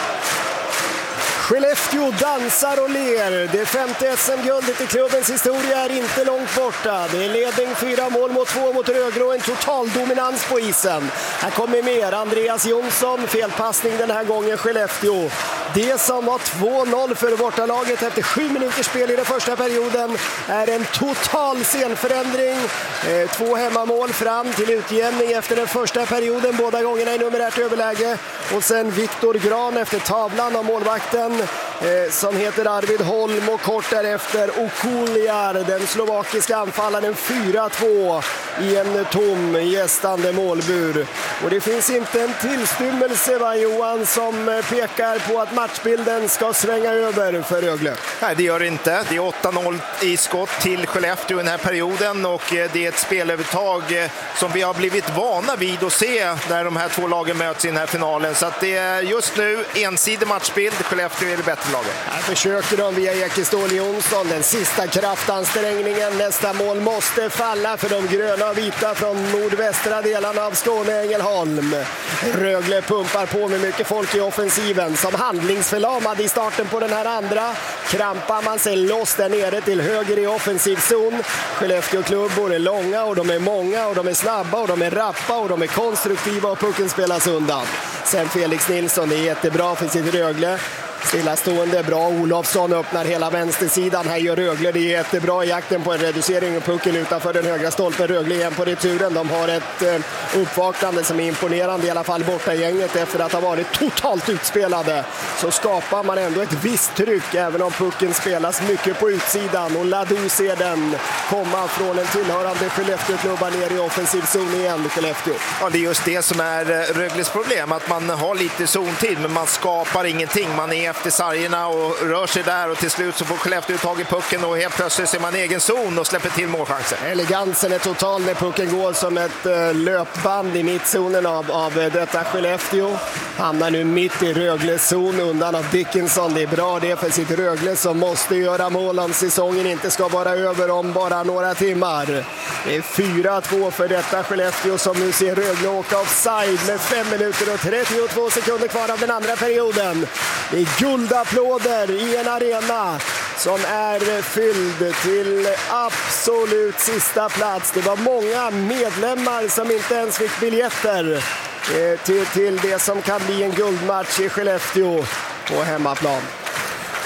Skellefteå dansar och ler. Det femte S M-guldet i klubbens historia är inte långt borta. Det är ledning fyra mål mot två mot Rögle och en total dominans på isen. Här kommer mer. Andreas Jonsson, felpassning den här gången Skellefteå. Det som var två noll för bortalaget efter sju minuters spel i den första perioden är en total scenförändring. Eh, två hemmamål fram till utjämning efter den första perioden, båda gångerna i numerärt överläge. Och sen Viktor Gran efter tavlan av målvakten eh, som heter Arvid Holm och kort därefter Okuliar, den slovakiska anfallaren, fyra två i en tom gästande målbur. Och det finns inte en tillstymmelse, va, Johan, som pekar på att matchbilden ska svänga över för Rögle. Nej, det gör det inte. Det är åtta noll i skott till Skellefteå i den här perioden och det är ett spelövertag som vi har blivit vana vid att se när de här två lagen möts i den här finalen. Så att det är just nu ensidig matchbild. Skellefteå är det bättre laget. Här försöker de via Ekestål Jonsson. Den sista kraftansträngningen. Nästa mål måste falla för de gröna och vita från nordvästra delarna av Skåne, Ängelholm. Rögle pumpar på med mycket folk i offensiven. Som handlingsförlamad i starten på den här andra krampar man sig loss där nere till höger i offensiv zon. Skellefteå klubbor är långa och de är många och de är snabba och de är rappa och de är konstruktiva och pucken spelas undan. Sen Felix Nilsson, det är jättebra för sitt Rögle. Stillastående, bra. Olofsson öppnar hela vänstersidan. Här gör Rögle det jättebra i jakten på en reducering och pucken utanför den högra stolpen. Rögle igen på returen. De har ett eh, uppvaknande som är imponerande, i alla fall borta gänget efter att ha varit totalt utspelade. Så skapar man ändå ett visst tryck även om pucken spelas mycket på utsidan. Och Ladou ser den komma från en tillhörande Skellefteå-klubba ner i offensiv zon igen, Skellefteå. Ja, det är just det som är Rögles problem. Att man har lite zontid men man skapar ingenting. Man är efter sargerna och rör sig där och till slut så får Skellefteå tag i pucken och helt plötsligt ser man egen zon och släpper till målchanser. Elegansen är total när pucken går som ett uh, löpband i mittzonen av, av uh, detta Skellefteå. Hamnar nu mitt i Rögles zon undan av Dickinson. Det är bra det för sitt Rögle som måste göra mål om säsongen inte ska vara över om bara några timmar. Det är fyra två för detta Skellefteå som nu ser Rögle åka offside med fem minuter och trettiotvå sekunder kvar av den andra perioden. Det är guldapplåder i en arena som är fylld till absolut sista plats. Det var många medlemmar som inte ens fick biljetter eh, till, till det som kan bli en guldmatch i Skellefteå på hemmaplan.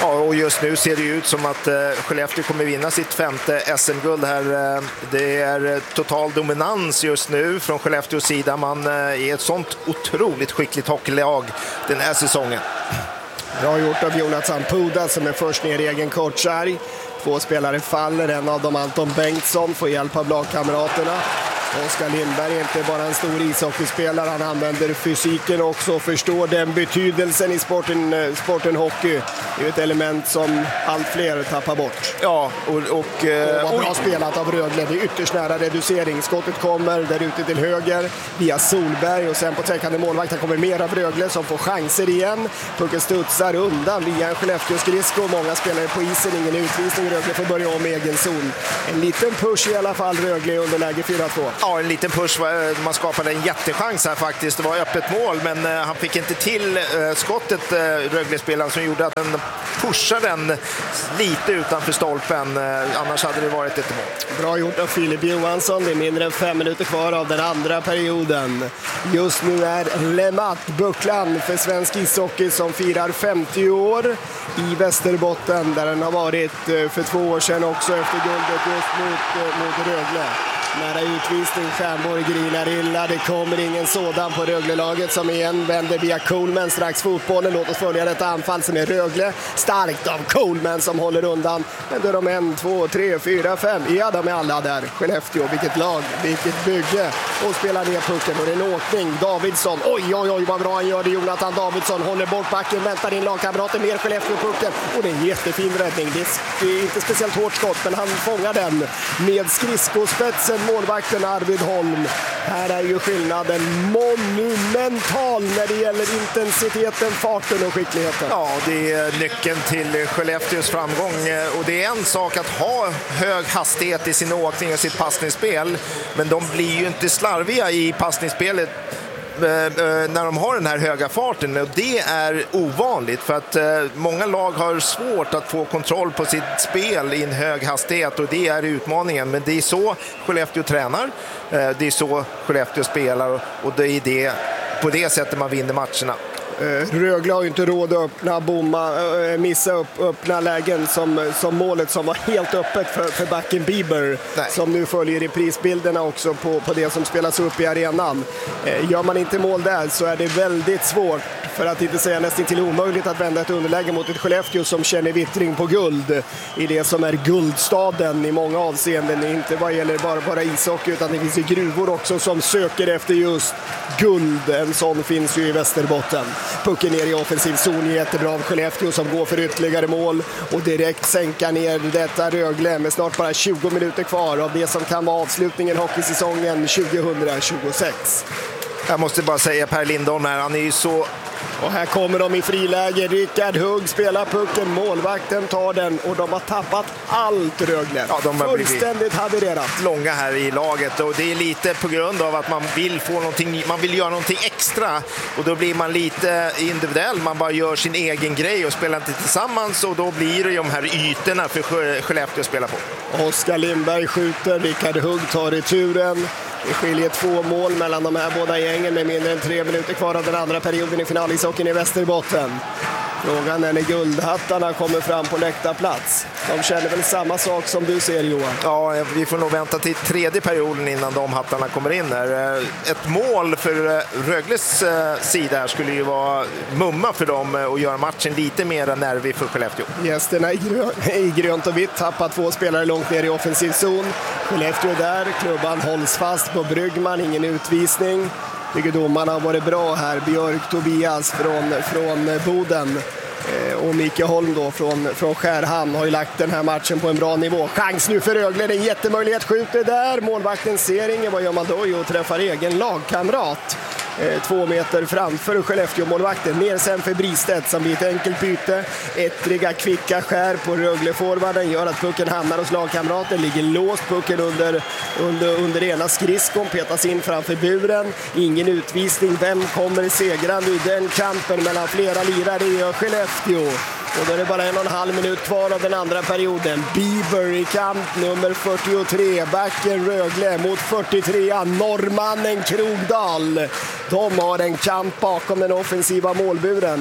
Ja, och just nu ser det ut som att eh, Skellefteå kommer vinna sitt femte S M-guld här. Eh, det är total dominans just nu från Skellefteås sida. Man eh, är ett sånt otroligt skickligt hockeylag den här säsongen. Bra gjort av Jonathan Puda som är först ner i egen kortsarg. Två spelare faller, en av dem Anton Bengtsson får hjälp av lagkamraterna. Oskar Lindberg är inte bara en stor ishockeyspelare, han använder fysiken också och förstår den betydelsen i sporten, sporten hockey. Det är ett element som allt fler tappar bort. Ja, och... och, och vad bra spelat av Rögle, det är ytterst nära reducering. Skottet kommer där ute till höger via Solberg och sen på träckande målvakten kommer mer av Rögle som får chanser igen. Pucken studsar undan via en Skellefteå-skridsko. Många spelare på isen, ingen utvisning. Rögle får börja om egen zon. En liten push i alla fall, Rögle under läge fyra två. Ja, en liten push. Man skapade en jättechans här faktiskt. Det var öppet mål, men han fick inte till skottet, Rögle-spelaren, som gjorde att den pushade den lite utanför stolpen. Annars hade det varit ett mål. Bra gjort av Filip Johansson. Det är mindre än fem minuter kvar av den andra perioden. Just nu är Lemat bucklan för svensk ishockey som firar femtio år i Västerbotten, där den har varit för två år sedan också efter guldet just mot, mot Rögle. Nära utvisning, Stjärnborg grinar illa. Det kommer ingen sådan på Rögle-laget som igen vänder via Coleman strax fotbollen. Låt oss följa detta anfall som är Rögle. Starkt av Coleman som håller undan. Men då är de en, två, tre, fyra, fem. Ja, de är alla där. Skellefteå, vilket lag, vilket bygge. Och spelar ner pucken och det är en åkning. Davidsson, oj, oj, oj, vad bra han gör det. Jonathan Davidsson håller bort backen, väntar in lagkamraten, mer Skellefteå-pucken. Och det är en jättefin räddning. Det är inte speciellt hårt skott, men han fångar den med skridskospetsen. Målvakten Arvid Holm. Här är ju skillnaden monumental när det gäller intensiteten, farten och skickligheten. Ja, det är nyckeln till Skellefteås framgång. Och det är en sak att ha hög hastighet i sin åkning och sitt passningsspel. Men de blir ju inte slarviga i passningsspelet när de har den här höga farten, och det är ovanligt för att många lag har svårt att få kontroll på sitt spel i en hög hastighet, och det är utmaningen. Men det är så Skellefteå tränar, det är så Skellefteå spelar, och det är det, på det sättet man vinner matcherna. Rögle har ju inte råd att öppna, bomma, missa upp, öppna lägen som, som målet som var helt öppet för, för backen Bieber. Nej. Som nu följer i prisbilderna också på, på det som spelas upp i arenan. Gör man inte mål där så är det väldigt svårt, för att inte säga nästan till omöjligt, att vända ett underläge mot ett Skellefteå som känner vittring på guld i det som är guldstaden i många avseenden. Inte vad gäller bara, bara ishockey, utan det finns ju gruvor också som söker efter just guld. En sån finns ju i Västerbotten. Pucken ner i offensiv zon, jättebra av Skellefteå som går för ytterligare mål och direkt sänka ner detta Rögle med snart bara tjugo minuter kvar av det som kan vara avslutningen hockeysäsongen tjugohundratjugosex. Jag måste bara säga Per Lindholm här, han är ju så... Och här kommer de i friläge. Rickard Hugg spelar pucken, målvakten tar den och de har tappat allt Rögle. Ja, de har fullständigt havererat. Långa här i laget, och det är lite på grund av att man vill få någonting, man vill göra någonting extra, och då blir man lite individuell, man bara gör sin egen grej och spelar inte tillsammans, och då blir det de här ytorna för Skellefteå att spela på. Oskar Lindberg skjuter, Rickard Hugg tar returen. Det skiljer två mål mellan de här båda gängen med mindre än tre minuter kvar av den andra perioden i finalishockeyn i Västerbotten. Frågan är när guldhattarna kommer fram på läktarplats. De känner väl samma sak som du ser, Johan? Ja, vi får nog vänta till tredje perioden innan de hattarna kommer in här. Ett mål för Rögles sida skulle ju vara mumma för dem och göra matchen lite mer nervig för Skellefteå. Gästerna i, grö- i grönt och vitt tappar två spelare långt ner i offensiv zon. Skellefteå där, klubban hålls fast på Bryggman, ingen utvisning. Tycker domarna har varit bra här. Björk Tobias från, från Boden eh, och Micke Holm då från, från Skärhamn har ju lagt den här matchen på en bra nivå. Chans nu för Rögle, en jättemöjlighet, skjuter där. Målvakten ser ingen, vad gör man då? Jo, träffar egen lagkamrat. Eh, två meter framför Skellefteå-målvakten. Ner sen för Bristedt som blir ett enkelt byte. Ettriga kvicka skär på Rögle-forwarden gör att pucken hamnar hos lagkamraten. Ligger låst, pucken under, under, under ena skridskon, petas in framför buren. Ingen utvisning. Vem kommer segrande i den kampen mellan flera lirare? Det gör Skellefteå. Och då är det bara en och en halv minut kvar av den andra perioden. Bieber i kamp nummer fyrtiotre. Backen Rögle mot fyrtiotre. Norrmannen Krogdal. De har en kamp bakom den offensiva målburen.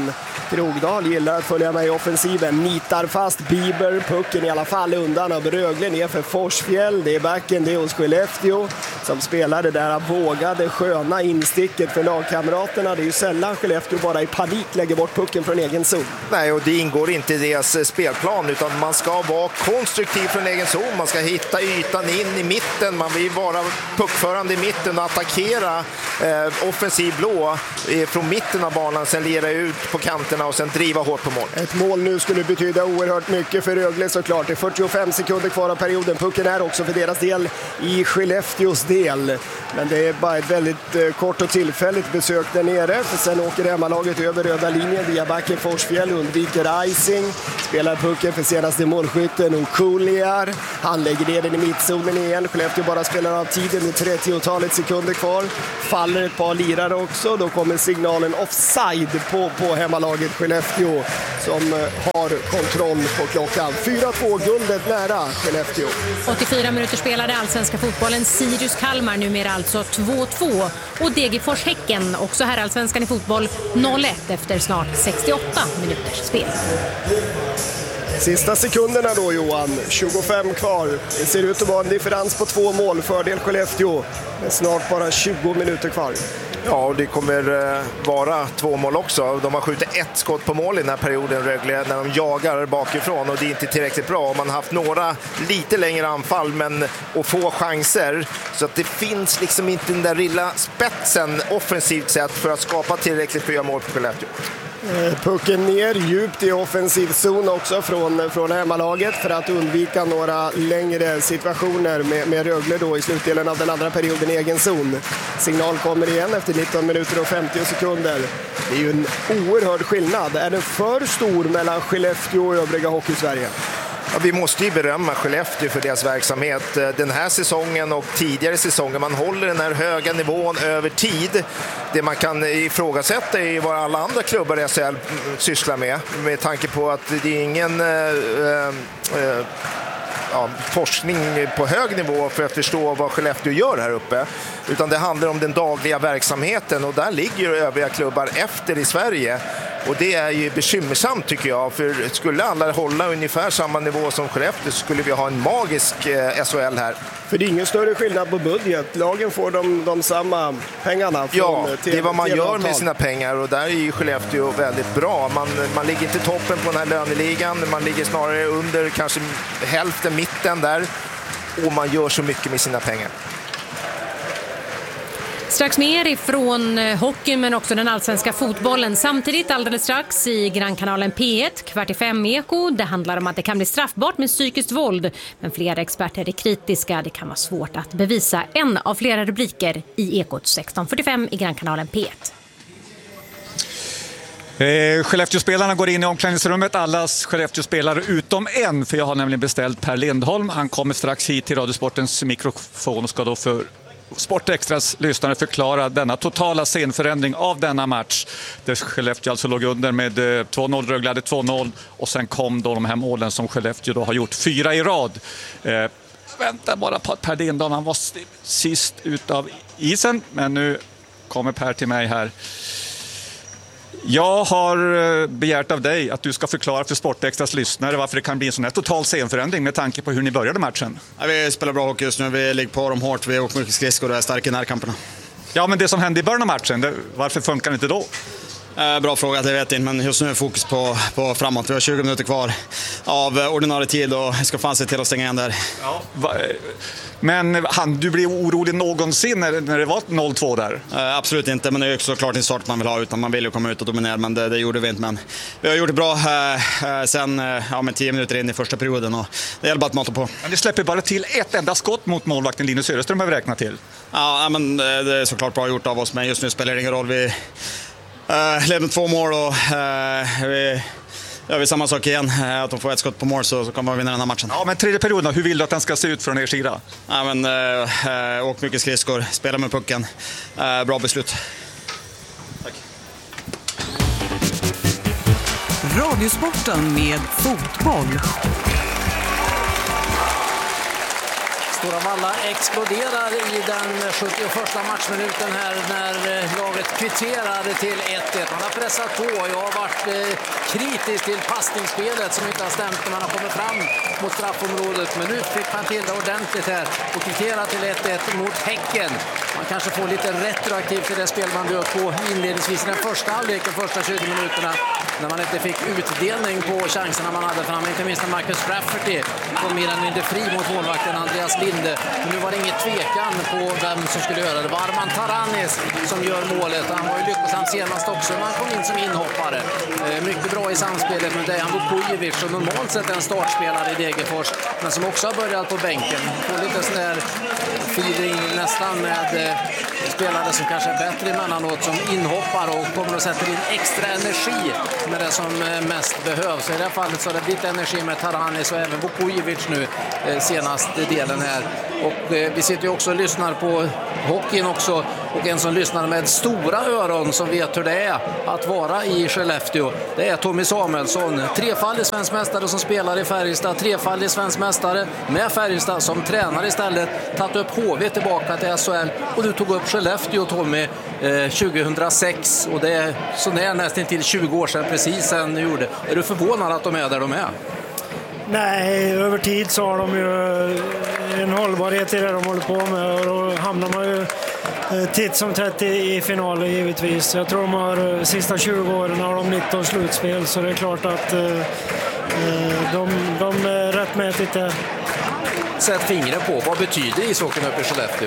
Krogdal gillar att följa med i offensiven, nitar fast Bieber, pucken i alla fall undan av Rögle ner för Forsfjäll. Det är backen, det är hos Skellefteå som spelar det där vågade sköna insticket för lagkamraterna. Det är ju sällan Skellefteå bara i panik lägger bort pucken från egen zon. Nej, och det ingår inte i deras spelplan, utan man ska vara konstruktiv från egen zon. Man ska hitta ytan in i mitten, man vill vara puckförande i mitten och attackera eh, offensiv blå eh, från mitten av banan, sen lira ut på kanterna och sen driva hårt på mål. Ett mål nu skulle betyda oerhört mycket för Rögle såklart. Det är fyrtiofem sekunder kvar av perioden. Pucken är också för deras del i Skellefteås del. Men det är bara ett väldigt eh, kort och tillfälligt besök där nere. För sen åker hemmalaget över röda linjen via backen Forsfjäll, undviker icing. Spelar pucken för senaste målskytten och Kuliar. Han lägger ner den i mittzonen igen. Skellefteå bara spelar av tiden med trettiotalet sekunder kvar. Faller ett par lirare också. Då kommer signalen offside på, på hemmalaget Skellefteå som har kontroll på klockan. fyra två guldet nära Skellefteå. åttiofyra minuter spelade allsvenska fotbollen. Sirius Kalmar numera alltså två två. Och Degerfors Häcken, också här allsvenskan i fotboll, noll ett efter snart sextioåtta minuters spel. Sista sekunderna då, Johan. tjugofem kvar. Det ser ut att vara en differens på två mål. Fördel Skellefteå. Men snart bara tjugo minuter kvar. Ja, och det kommer eh, vara två mål också. De har skjutit ett skott på mål i den här perioden, Rögle, när de jagar bakifrån, och det är inte tillräckligt bra. Man har haft några lite längre anfall, men att få chanser, så att det finns liksom inte den där lilla spetsen offensivt sett för att skapa tillräckligt fyra mål på Skellefteå. Pucken ner djupt i offensiv zon också från, från hemmalaget för att undvika några längre situationer med, med Rögle då i slutdelen av den andra perioden i egen zon. Signal kommer igen efter nitton minuter och femtio sekunder. Det är ju en oerhörd skillnad. Är den för stor mellan Skellefteå och övriga Hockey-Sverige? Ja, vi måste ju berömma Skellefteå för deras verksamhet den här säsongen och tidigare säsonger. Man håller den här höga nivån över tid. Det man kan ifrågasätta är vad alla andra klubbar i S H L sysslar med. Med tanke på att det är ingen äh, äh, ja, forskning på hög nivå för att förstå vad Skellefteå gör här uppe. Utan det handlar om den dagliga verksamheten, och där ligger övriga klubbar efter i Sverige. Och det är ju bekymmersamt tycker jag, för skulle alla hålla ungefär samma nivå som Skellefteå så skulle vi ha en magisk eh, S H L här. För det är ingen större skillnad på budget. Lagen får de, de samma pengarna. Från ja, till, det är vad man gör avtal. med sina pengar, och där är ju Skellefteå väldigt bra. Man, man ligger inte toppen på den här löneligan, man ligger snarare under kanske hälften, mitten där, och man gör så mycket med sina pengar. Strax mer ifrån hockeyn men också den allsvenska fotbollen. Samtidigt alldeles strax i Grannkanalen P ett, kvart i fem Eko. Det handlar om att det kan bli straffbart med psykiskt våld. Men flera experter är kritiska. Det kan vara svårt att bevisa. En av flera rubriker i Ekot sexton fyrtiofem i Grannkanalen P ett. Eh, Skellefteå-spelarna går in i omklädningsrummet, allas Skellefteå-spelare utom en, för jag har nämligen beställt Per Lindholm. Han kommer strax hit till Radiosportens mikrofon och ska då för Sportextras lyssnare förklara denna totala scenförändring av denna match. Där Skellefteå alltså låg under med två noll, Rögle hade två noll, och sen kom då de här målen som Skellefteå då har gjort fyra i rad. Eh, vänta bara på att Per Lindholm, han var sist ut av isen, men nu kommer Per till mig här. Jag har begärt av dig att du ska förklara för Sportextras lyssnare varför det kan bli en sån här total scenförändring med tanke på hur ni började matchen. Ja, vi spelar bra hockey just nu, vi ligger på dem hårt, vi åker mycket skridskor och är starka i närkamperna. Ja, men det som hände i början av matchen, det, varför funkar det inte då? Eh, bra fråga, det vet jag inte, men just nu är fokus på, på framåt. Vi har tjugo minuter kvar av ordinarie tid och ska fan se till att stänga igen där. Ja, va, men han, du blev orolig någonsin när, när det var noll två där? Eh, absolut inte, men det är såklart en start man vill ha, utan man vill ju komma ut och dominera, men det, det gjorde vi inte. Men vi har gjort det bra eh, sen eh, ja, med tio minuter in i första perioden, och det gäller bara att mata på. Men det släpper bara till ett enda skott mot målvakten Linus Söderström har vi räknat till. Ja, men det, det är såklart bra gjort av oss, men just nu spelar det ingen roll. Vi eh, leder två mål och eh, vi gör vi samma sak igen, att de får ett skott på mål så, så kommer vi vinna den här matchen. Ja, men tredje perioden, hur vill du att den ska se ut från er sida? Ja, men äh, åk mycket skridskor, spela med pucken. Äh, bra beslut. Tack. Radiosporten med fotboll. Stora Valla exploderar i den sjuttioförsta matchminuten här när laget kvitterar till ett ett. Man har pressat på. Jag har varit eh, kritisk till passningsspelet som inte har stämt när man har kommit fram mot straffområdet. Men nu fick man till det ordentligt här och kvitterar till ett ett mot Häcken. Man kanske får lite retroaktivt till det spel man bjöd på inledningsvis i den första halvleken, första tjugo minuterna. När man inte fick utdelning på chanserna man hade fram, inte minst när Marcus Rafferty kom mer än mindre fri mot målvakten Andreas Linde. Men nu var det ingen tvekan på vem som skulle göra det. Det var Arman Taranis som gör målet. Han var ju lyckosam senast också när han kom in som inhoppare. Eh, mycket bra i samspelet med Dejan Vukojevic som normalt sett är en startspelare i Degerfors, men som också har börjat på bänken. Får lite sån där feeling nästan med eh, spelare som kanske är bättre emellanåt som inhoppare och kommer att sätta in extra energi med det som mest behövs. I det här fallet så har det blivit energi med Taranis och även Vukojevic nu eh, senaste delen här. Och eh, vi sitter ju också och lyssnar på hockeyn också, och en som lyssnar med stora öron som vet hur det är att vara i Skellefteå, det är Tommy Samuelsson, trefaldig svensk mästare som spelar i Färjestad, trefaldig svensk mästare med Färjestad som tränar istället, tagit upp H V tillbaka till S H L, och du tog upp Skellefteå, Tommy, eh, tjugohundrasex, och det är så när nästan till tjugo år sedan precis sen du gjorde. Är du förvånad att de är där de är? Nej, över tid så har de ju en hållbarhet i det de håller på med, och då hamnar man ju titt som tätt i, i finalen givetvis. Jag tror de har sista tjugo åren har de nitton slutspel, så det är klart att eh, de, de är rättmätigt där. Sätt fingret på, vad betyder ishockeyn uppe i Skellefteå?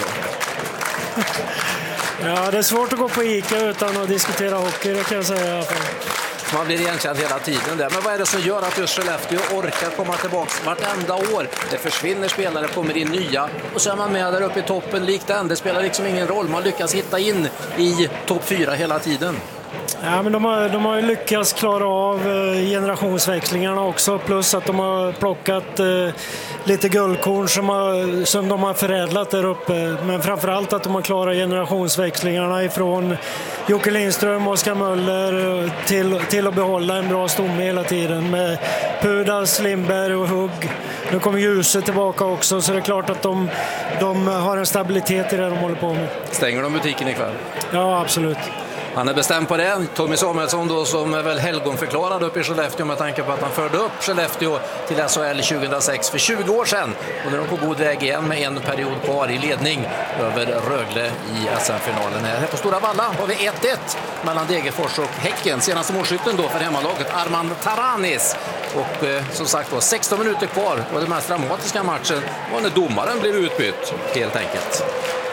Ja, det är svårt att gå på Ica utan att diskutera hockey, det kan jag säga i alla fall. Man blir igenkänd hela tiden där. Men vad är det som gör att just Skellefteå orkar komma tillbaka vartenda år? Det försvinner spelare, kommer in nya, och så är man med där uppe i toppen likt den. Det spelar liksom ingen roll. Man lyckas hitta in i topp fyra hela tiden. Ja, men de har, de har ju lyckats klara av generationsväxlingarna också, plus att de har plockat eh, lite guldkorn som, har, som de har förädlat där uppe. Men framförallt att de har klarat generationsväxlingarna ifrån Jocke Lindström och Oskar Möller till, till att behålla en bra stomme hela tiden med Pudas, Lindberg och Hugg. Nu kommer Ljuset tillbaka också, så det är klart att de, de har en stabilitet i det de håller på med. Stänger de butiken ikväll? Ja, absolut. Han är bestämd på det. Tommy Samuelsson då, som är väl helgonförklarad upp i Skellefteå med tanke på att han förde upp Skellefteå till S H L tjugohundrasex för tjugo år sedan. Och nu är de på god väg igen med en period kvar i ledning över Rögle i S M-finalen. Här på Stora Valla har vi ett ett mellan Degerfors och Häcken. Senaste målskytten då för hemmalaget Arman Taranis. Och eh, som sagt då, sexton minuter kvar, och den mest dramatiska matchen var när domaren blev utbytt helt enkelt.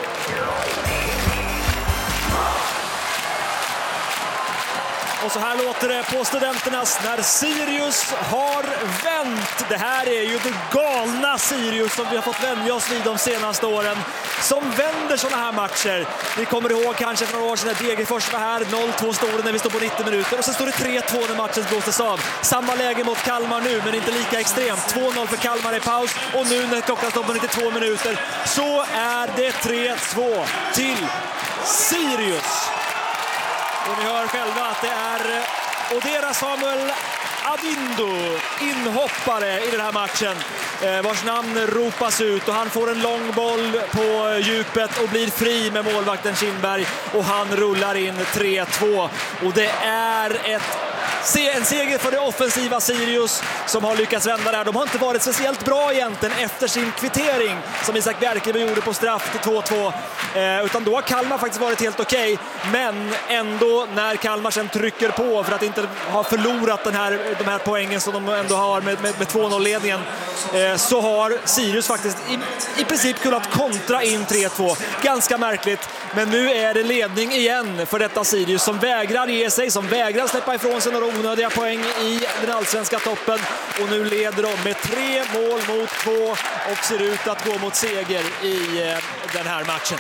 Och så här låter det på Studenternas när Sirius har vänt. Det här är ju det galna Sirius som vi har fått vänja oss vid de senaste åren, som vänder såna här matcher. Vi kommer ihåg kanske för några år sedan när Degerfors var här, noll två står när vi står på nittio minuter, och så står det tre två när matchen blåses av. Samma läge mot Kalmar nu, men inte lika extremt. två noll för Kalmar i paus, och nu när klockan står på nittiotvå minuter så är det tre två till Sirius. Och ni hör själva att det är Odera Samuel Adindo, inhoppare i den här matchen, eh, vars namn ropas ut, och han får en lång boll på djupet och blir fri med målvakten Kindberg, och han rullar in tre två, och det är ett en seger för det offensiva Sirius som har lyckats vända där. De har inte varit speciellt bra egentligen efter sin kvittering som Isak Bjerkeby gjorde på straff till två två, eh, utan då har Kalmar faktiskt varit helt okej, men ändå när Kalmar sen trycker på för att inte ha förlorat den här, de här poängen som de ändå har med, med, med två noll-ledningen, eh, så har Sirius faktiskt i, i princip kunnat kontra in tre två. Ganska märkligt, men nu är det ledning igen för detta Sirius som vägrar ge sig, som vägrar släppa ifrån sig några onödiga poäng i den allsvenska toppen, och nu leder de med tre mål mot två och ser ut att gå mot seger i eh, den här matchen.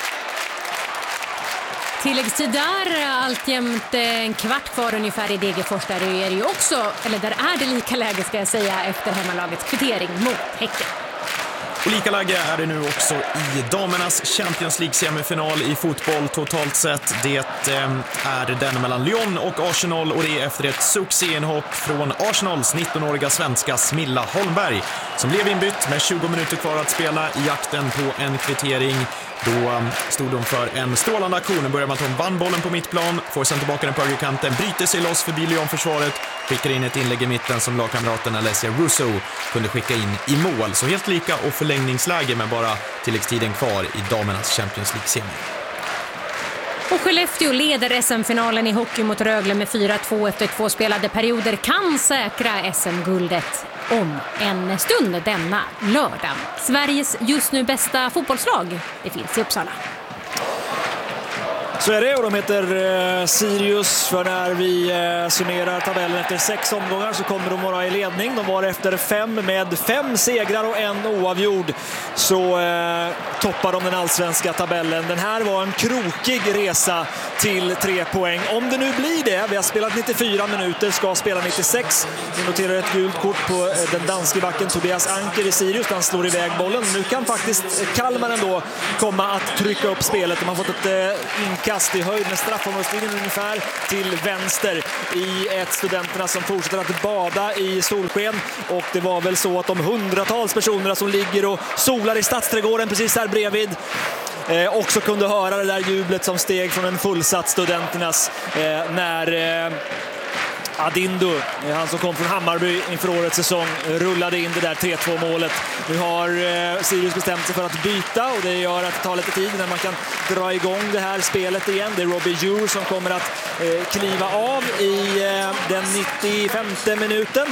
Tilläggstid där, alltjämt en kvart kvar ungefär i Degerfors, där är det ju också, eller där är det lika läge ska jag säga, efter hemmalagets kvittering mot Häcken. Och lika läge är det nu också i damernas Champions League-semifinal i fotboll totalt sett. Det eh, är den mellan Lyon och Arsenal och det är efter ett succéinhopp från Arsenals nittonåriga svenska Smilla Holmberg som blev inbytt med tjugo minuter kvar att spela i jakten på en kvittering. Då stod de för en strålande aktion. Börjar med att hon vann bollen på mittplan, får sen tillbaka den på högerkanten, bryter sig loss förbi Lyon-försvaret, skickar in ett inlägg i mitten som lagkamraten Alessia Russo kunde skicka in i mål. Så helt lika och förlängningsläge med bara tilläggstiden kvar i damernas Champions League-semi. Och Skellefteå leder S M-finalen i hockey mot Rögle med fyra två efter två spelade perioder, kan säkra S M-guldet om en stund denna lördag. Sveriges just nu bästa fotbollslag, det finns i Uppsala. Så är det, och de heter eh, Sirius, för när vi eh, summerar tabellen efter sex omgångar så kommer de vara i ledning. De var efter fem med fem segrar och en oavgjord, så eh, toppar de den allsvenska tabellen. Den här var en krokig resa till tre poäng. Om det nu blir det, vi har spelat nittiofyra minuter, ska spela nittiosex. Vi noterar ett gult kort på eh, den danske backen Tobias Anker i Sirius. Han slår iväg bollen. Nu kan faktiskt Kalmar ändå komma att trycka upp spelet. De har fått ett eh, inkast i höjd med straffområdeslinjen ungefär till vänster i ett Studenterna som fortsätter att bada i solsken, och det var väl så att de hundratals personerna som ligger och solar i Stadsträdgården precis här bredvid eh, också kunde höra det där jublet som steg från en fullsatt Studenternas eh, när eh, Adindu, han som kom från Hammarby inför årets säsong, rullade in det där tre två målet. Nu har eh, Sirius bestämt sig för att byta, och det gör att det tar lite tid när man kan dra igång det här spelet igen. Det är Robbie Djur som kommer att eh, kliva av i eh, den nittiofemte minuten.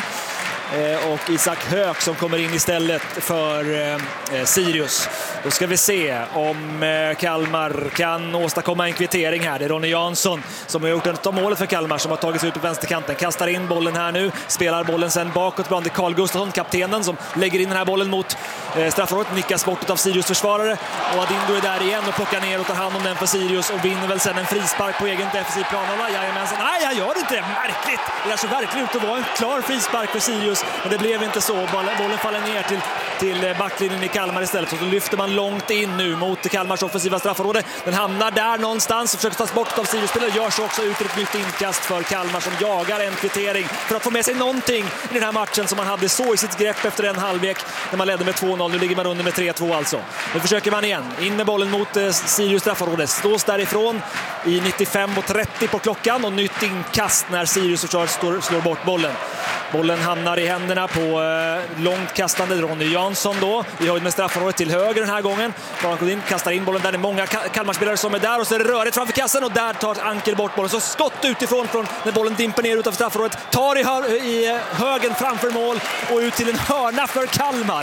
Eh, och Isak Höök som kommer in istället för eh, Sirius. Då ska vi se om eh, Kalmar kan åstadkomma en kvittering här. Det är Ronny Jansson som har gjort ett av målet för Kalmar, som har tagit sig ut på vänsterkanten. Kastar in bollen här nu, spelar bollen sen bakåt bland Carl Gustafsson, kaptenen, som lägger in den här bollen mot eh, straffområdet. Nickas bort av Sirius försvarare, och Adindu är där igen och plockar ner och tar hand om den för Sirius och vinner väl sen en frispark på egen defensiv planhålla. Jajamensan, nej jag gör inte det, märkligt. Det är så verkligen ut att vara en klar frispark för Sirius, men det blev inte så. Bollen faller ner till, till backlinjen i Kalmar istället, så då lyfter man långt in nu mot Kalmars offensiva straffområde. Den hamnar där någonstans och försöker tas bort av Sirius-spelare. Gör så också ut ett nytt inkast för Kalmar som jagar en kvittering för att få med sig någonting i den här matchen som man hade så i sitt grepp efter en halvlek när man ledde med två noll. Nu ligger man under med tre två alltså. Nu försöker man igen. In med bollen mot eh, Sirius straffområde. Stås därifrån i nittiofem och trettio på klockan, och nytt inkast när Sirius försvaret står, slår bort bollen. Bollen hamnar i händerna på eh, långt kastande Ronny Jansson då. Vi har med straffområdet till höger den här gången. Godin kastar in bollen där, det är många Kalmarspelare som är där, och så är det rörigt framför kassen, och där tar Anker bort bollen. Så skott utifrån från när bollen dimper ner utav straffområdet. Tar i, hö- i högen framför mål och ut till en hörna för Kalmar.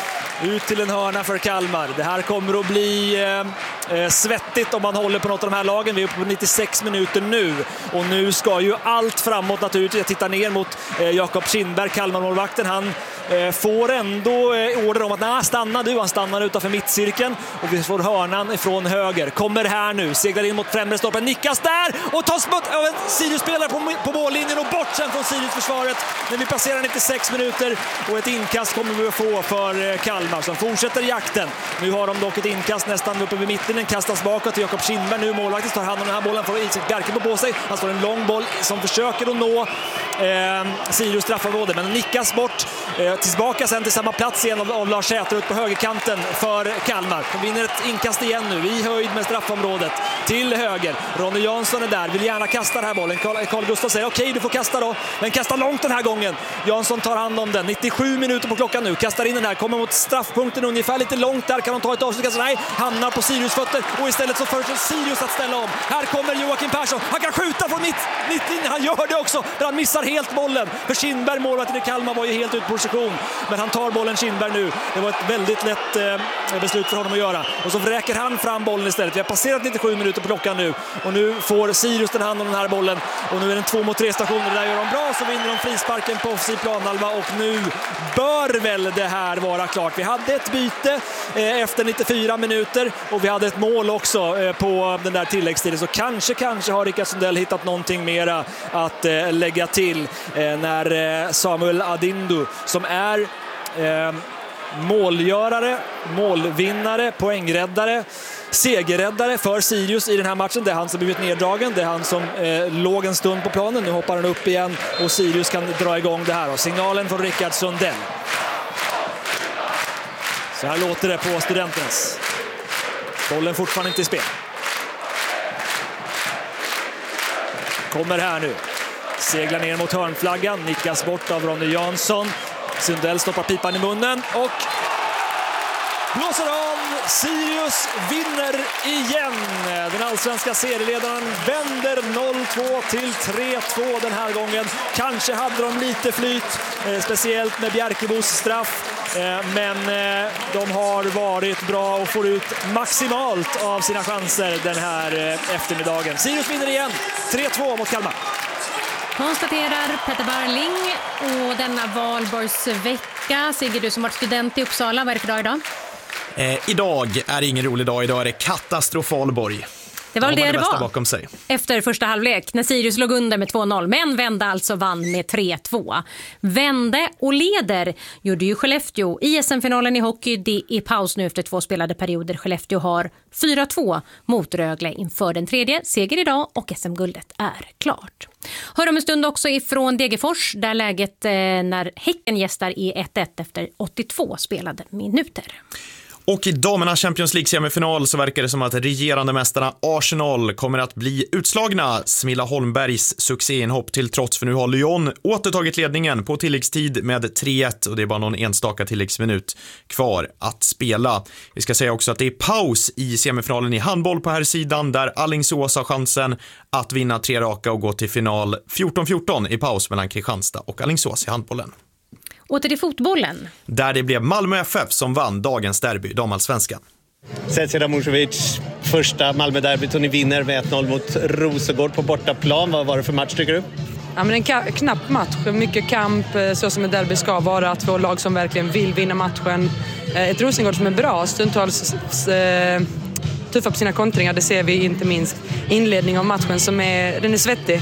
Ut till en hörna för Kalmar. Det här kommer att bli eh, svettigt om man håller på något av de här lagen. Vi är uppe på nittiosex minuter nu. Och nu ska ju allt framåt naturligtvis. Jag tittar ner mot eh, Jakob Kindberg, Kalmar-målvakten. Han eh, får ändå eh, order om att nej, stanna du. Han stannar utanför mittcirkeln. Och vi får hörnan ifrån höger. Kommer här nu. Seglar in mot främre stoppen. Nickas där. Och tas bort av en Sirius-spelare på, på mållinjen. Och bort sen från Sirius-försvaret. När vi passerar nittiosex minuter. Och ett inkast kommer vi att få för eh, Kalmar som fortsätter jakten. Nu har de dock ett inkast nästan uppe vid mitten. Den kastas bakåt till Jakob Kindberg. Nu målvakten tar hand om den här bollen, får Isak Bjerke på sig. Han står en lång boll som försöker att nå eh, Sirius straffområde, men nickas bort. Eh, tillbaka sen till samma plats igen av, av Lars Säter ut på högerkanten för Kalmar. De vinner ett inkast igen nu i höjd med straffområdet till höger. Ronny Jansson är där, vill gärna kasta den här bollen. Carl, Carl Gustaf säger okej, du får kasta då, men kasta långt den här gången. Jansson tar hand om den. nittiosju minuter på klockan nu. Kastar in den här, kommer mot straffpunkten ungefär lite långt där. Kan de ta ett avslut? Nej, hamnar på Sirius fötter, och istället så föreslår Sirius att ställa om. Här kommer Joakim Persson. Han kan skjuta från mitt, mittlinjen. Han gör det också, men han missar helt bollen. För Kindberg, målvakten i Kalmar, var ju helt ut på position. Men han tar bollen, Kindberg, nu. Det var ett väldigt lätt eh, beslut för honom att göra. Och så räcker han fram bollen istället. Vi har passerat nittiosju minuter på klockan nu. Och nu får Sirius den hand om den här bollen. Och nu är det en två mot tre stationer. Där gör de bra, så vinner de frisparken på offensiv planhalva. Och nu bör väl det här vara klart. Vi hade ett byte eh, efter nittiofyra minuter. Och vi hade ett mål också eh, på den där tilläggstiden. Så kanske, kanske har Rickard Sundell hittat någonting mera att eh, lägga till eh, när eh, Samuel Adindu, som är... Eh, målgörare, målvinnare, poängräddare, segerräddare för Sirius i den här matchen. Det är han som blivit neddragen, det är han som eh, låg en stund på planen. Nu hoppar han upp igen och Sirius kan dra igång det här. Och signalen från Rickard Sundell. Så här låter det på Studenternas. Bollen fortfarande inte i spel. Kommer här nu. Seglar ner mot hörnflaggan. Nickas bort av Ronny Jansson. Sundell stoppar pipan i munnen och blåser av. Sirius vinner igen. Den allsvenska serieledaren vänder noll två till tre två den här gången. Kanske hade de lite flyt, eh, speciellt med Bjerkebos straff. Eh, men eh, de har varit bra och får ut maximalt av sina chanser den här eh, eftermiddagen. Sirius vinner igen tre två mot Kalmar. Konstaterar Petter Barling. Och denna valborgsvecka, Sigge, du som varit student i Uppsala, vad är det för dag idag? Eh, idag är det ingen rolig dag, idag är det katastrofalborg. Det var väl det det, det var bakom sig. Efter första halvlek när Sirius låg under med två noll, men vände alltså vann med tre två. Vände och leder gjorde ju Skellefteå i S M-finalen i hockey. Det är paus nu efter två spelade perioder. Skellefteå har fyra två mot Rögle inför den tredje. Seger idag och S M-guldet är klart. Hör om en stund också ifrån Degerfors där läget eh, när Häcken gästar är ett ett efter åttiotvå spelade minuter. Och i damernas Champions League-semifinal så verkar det som att regerande mästarna Arsenal kommer att bli utslagna. Smilla Holmbergs succéinhopp till trots, för nu har Lyon återtagit ledningen på tilläggstid med tre ett och det är bara någon enstaka tilläggsminut kvar att spela. Vi ska säga också att det är paus i semifinalen i handboll på här sidan där Alingsås har chansen att vinna tre raka och gå till final fjorton fjorton i paus mellan Kristianstad och Alingsås i handbollen. Åter till fotbollen. Där det blev Malmö F F som vann dagens derby, damallsvenskan. Zecira Musovic, första Malmö-derbyt och ni vinner med ett noll mot Rosengård på bortaplan. Vad var det för match tycker du? Ja, men en ka- knapp match, mycket kamp, så som ett derby ska vara. Två lag som verkligen vill vinna matchen. Ett Rosengård som är bra, stundtals eh, tuffa på sina kontringar. Det ser vi inte minst inledning av matchen som är, den är svettig.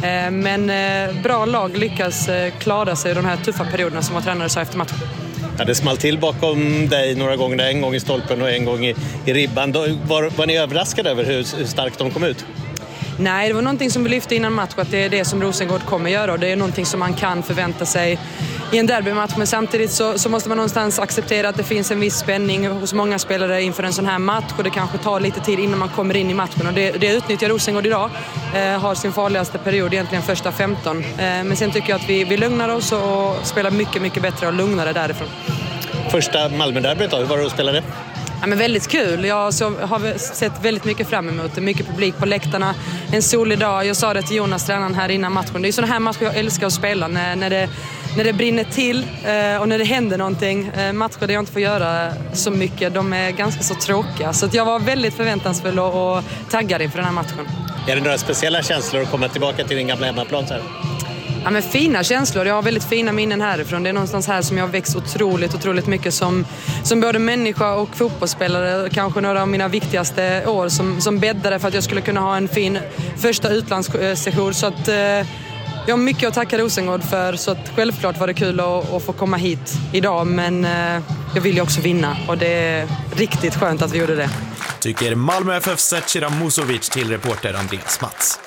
Men bra lag lyckas klara sig i de här tuffa perioderna som var tränare sa efter matchen. Ja, det small till bakom dig några gånger, en gång i stolpen och en gång i, i ribban. Då, var, var ni överraskade över hur, hur starkt de kom ut? Nej, det var någonting som vi lyfte innan match, att det är det som Rosengård kommer göra och det är någonting som man kan förvänta sig i en derbymatch, men samtidigt så, så måste man någonstans acceptera att det finns en viss spänning hos många spelare inför en sån här match och det kanske tar lite tid innan man kommer in i matchen och det, det utnyttjar Rosengård idag, eh, har sin farligaste period egentligen första femton, eh, men sen tycker jag att vi, vi lugnar oss och spelar mycket, mycket bättre och lugnare därifrån. Första Malmö-derbyt då, hur var det att spela det? Ja, men väldigt kul. Jag så, har sett väldigt mycket fram emot det. Mycket publik på läktarna. En solig dag. Jag sa det till Jonas, tränaren här innan matchen. Det är sådana här matcher jag älskar att spela. När, när, det, när det brinner till eh, och när det händer någonting. Eh, matcher där jag inte får göra så mycket. De är ganska så tråkiga. Så att jag var väldigt förväntansfull och, och taggad inför den här matchen. Är det några speciella känslor att komma tillbaka till din gamla hemmaplan så här? Ja, men fina känslor. Jag har väldigt fina minnen härifrån. Det är någonstans här som jag har växt otroligt, otroligt mycket som, som både människa och fotbollsspelare. Kanske några av mina viktigaste år som, som bäddade för att jag skulle kunna ha en fin första utlandssession. Så att, eh, jag har mycket att tacka Rosengård för. Så att självklart var det kul att, att få komma hit idag. Men eh, jag vill ju också vinna och det är riktigt skönt att vi gjorde det. Tycker Malmö F F Zecira Musovic till reporter Andreas Mats.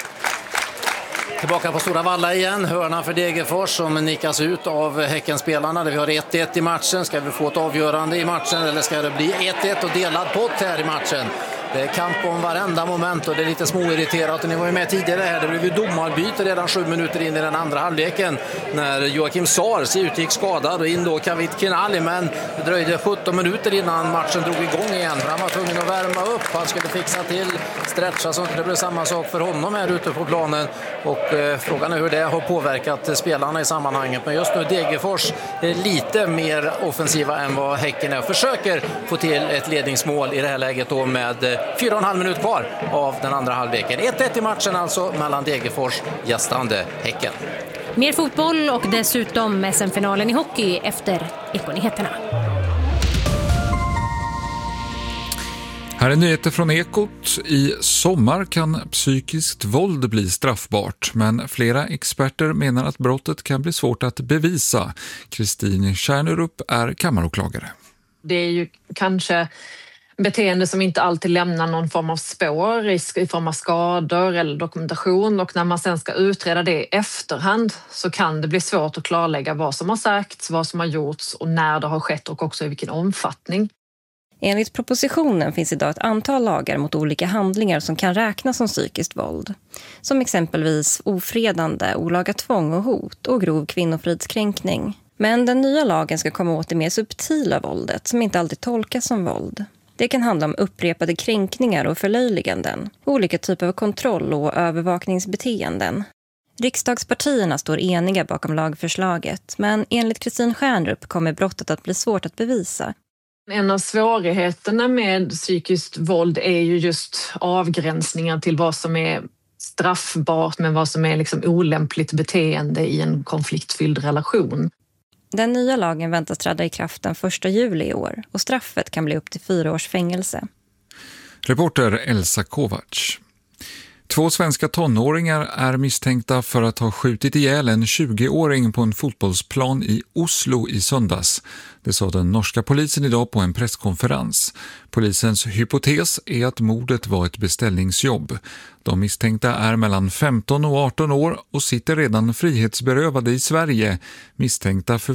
Tillbaka på Stora Valla igen, hörna för Degerfors som nickas ut av Häckenspelarna. Där vi har ett ett i matchen. Ska vi få ett avgörande i matchen eller ska det bli ett ett och delad pott här i matchen? Det är kamp om varenda moment och det är lite småirriterat. Och ni var ju med tidigare här, det blev ju domarbyte redan sju minuter in i den andra halvleken när Joakim Sars utgick skadad och in då Kavit Kinali. Men det dröjde sjutton minuter innan matchen drog igång igen. Han var tvungen att värma upp, han skulle fixa till stretcha så det blev samma sak för honom här ute på planen. Och eh, frågan är hur det har påverkat spelarna i sammanhanget. Men just nu Degerfors är lite mer offensiva än vad Häcken är. Försöker få till ett ledningsmål i det här läget då med fyra och en halv minut kvar av den andra halvleken. ett ett i matchen alltså mellan Degerfors gästande Häcken. Mer fotboll och dessutom S M-finalen i hockey efter Ekonyheterna. Här är nyheter från Ekot. I sommar kan psykiskt våld bli straffbart, men flera experter menar att brottet kan bli svårt att bevisa. Kristin Kärnerup är kammaråklagare. Det är ju kanske beteende som inte alltid lämnar någon form av spår, risk i form av skador eller dokumentation, och när man sen ska utreda det i efterhand så kan det bli svårt att klarlägga vad som har sagts, vad som har gjorts och när det har skett och också i vilken omfattning. Enligt propositionen finns idag ett antal lagar mot olika handlingar som kan räknas som psykiskt våld. Som exempelvis ofredande, olaga tvång och hot och grov kvinnofridskränkning. Men den nya lagen ska komma åt det mer subtila våldet som inte alltid tolkas som våld. Det kan handla om upprepade kränkningar och förlöjliganden, olika typer av kontroll- och övervakningsbeteenden. Riksdagspartierna står eniga bakom lagförslaget, men enligt Kristin Stjärnrup kommer brottet att bli svårt att bevisa. En av svårigheterna med psykiskt våld är ju just avgränsningar till vad som är straffbart men vad som är liksom olämpligt beteende i en konfliktfylld relation. Den nya lagen väntas träda i kraft den första juli i år och straffet kan bli upp till fyra års fängelse. Reporter Elsa Kovacs. Två svenska tonåringar är misstänkta för att ha skjutit ihjäl en tjugoåring på en fotbollsplan i Oslo i söndags. Det sa den norska polisen idag på en presskonferens. Polisens hypotes är att mordet var ett beställningsjobb. De misstänkta är mellan femton och arton år och sitter redan frihetsberövade i Sverige, misstänkta för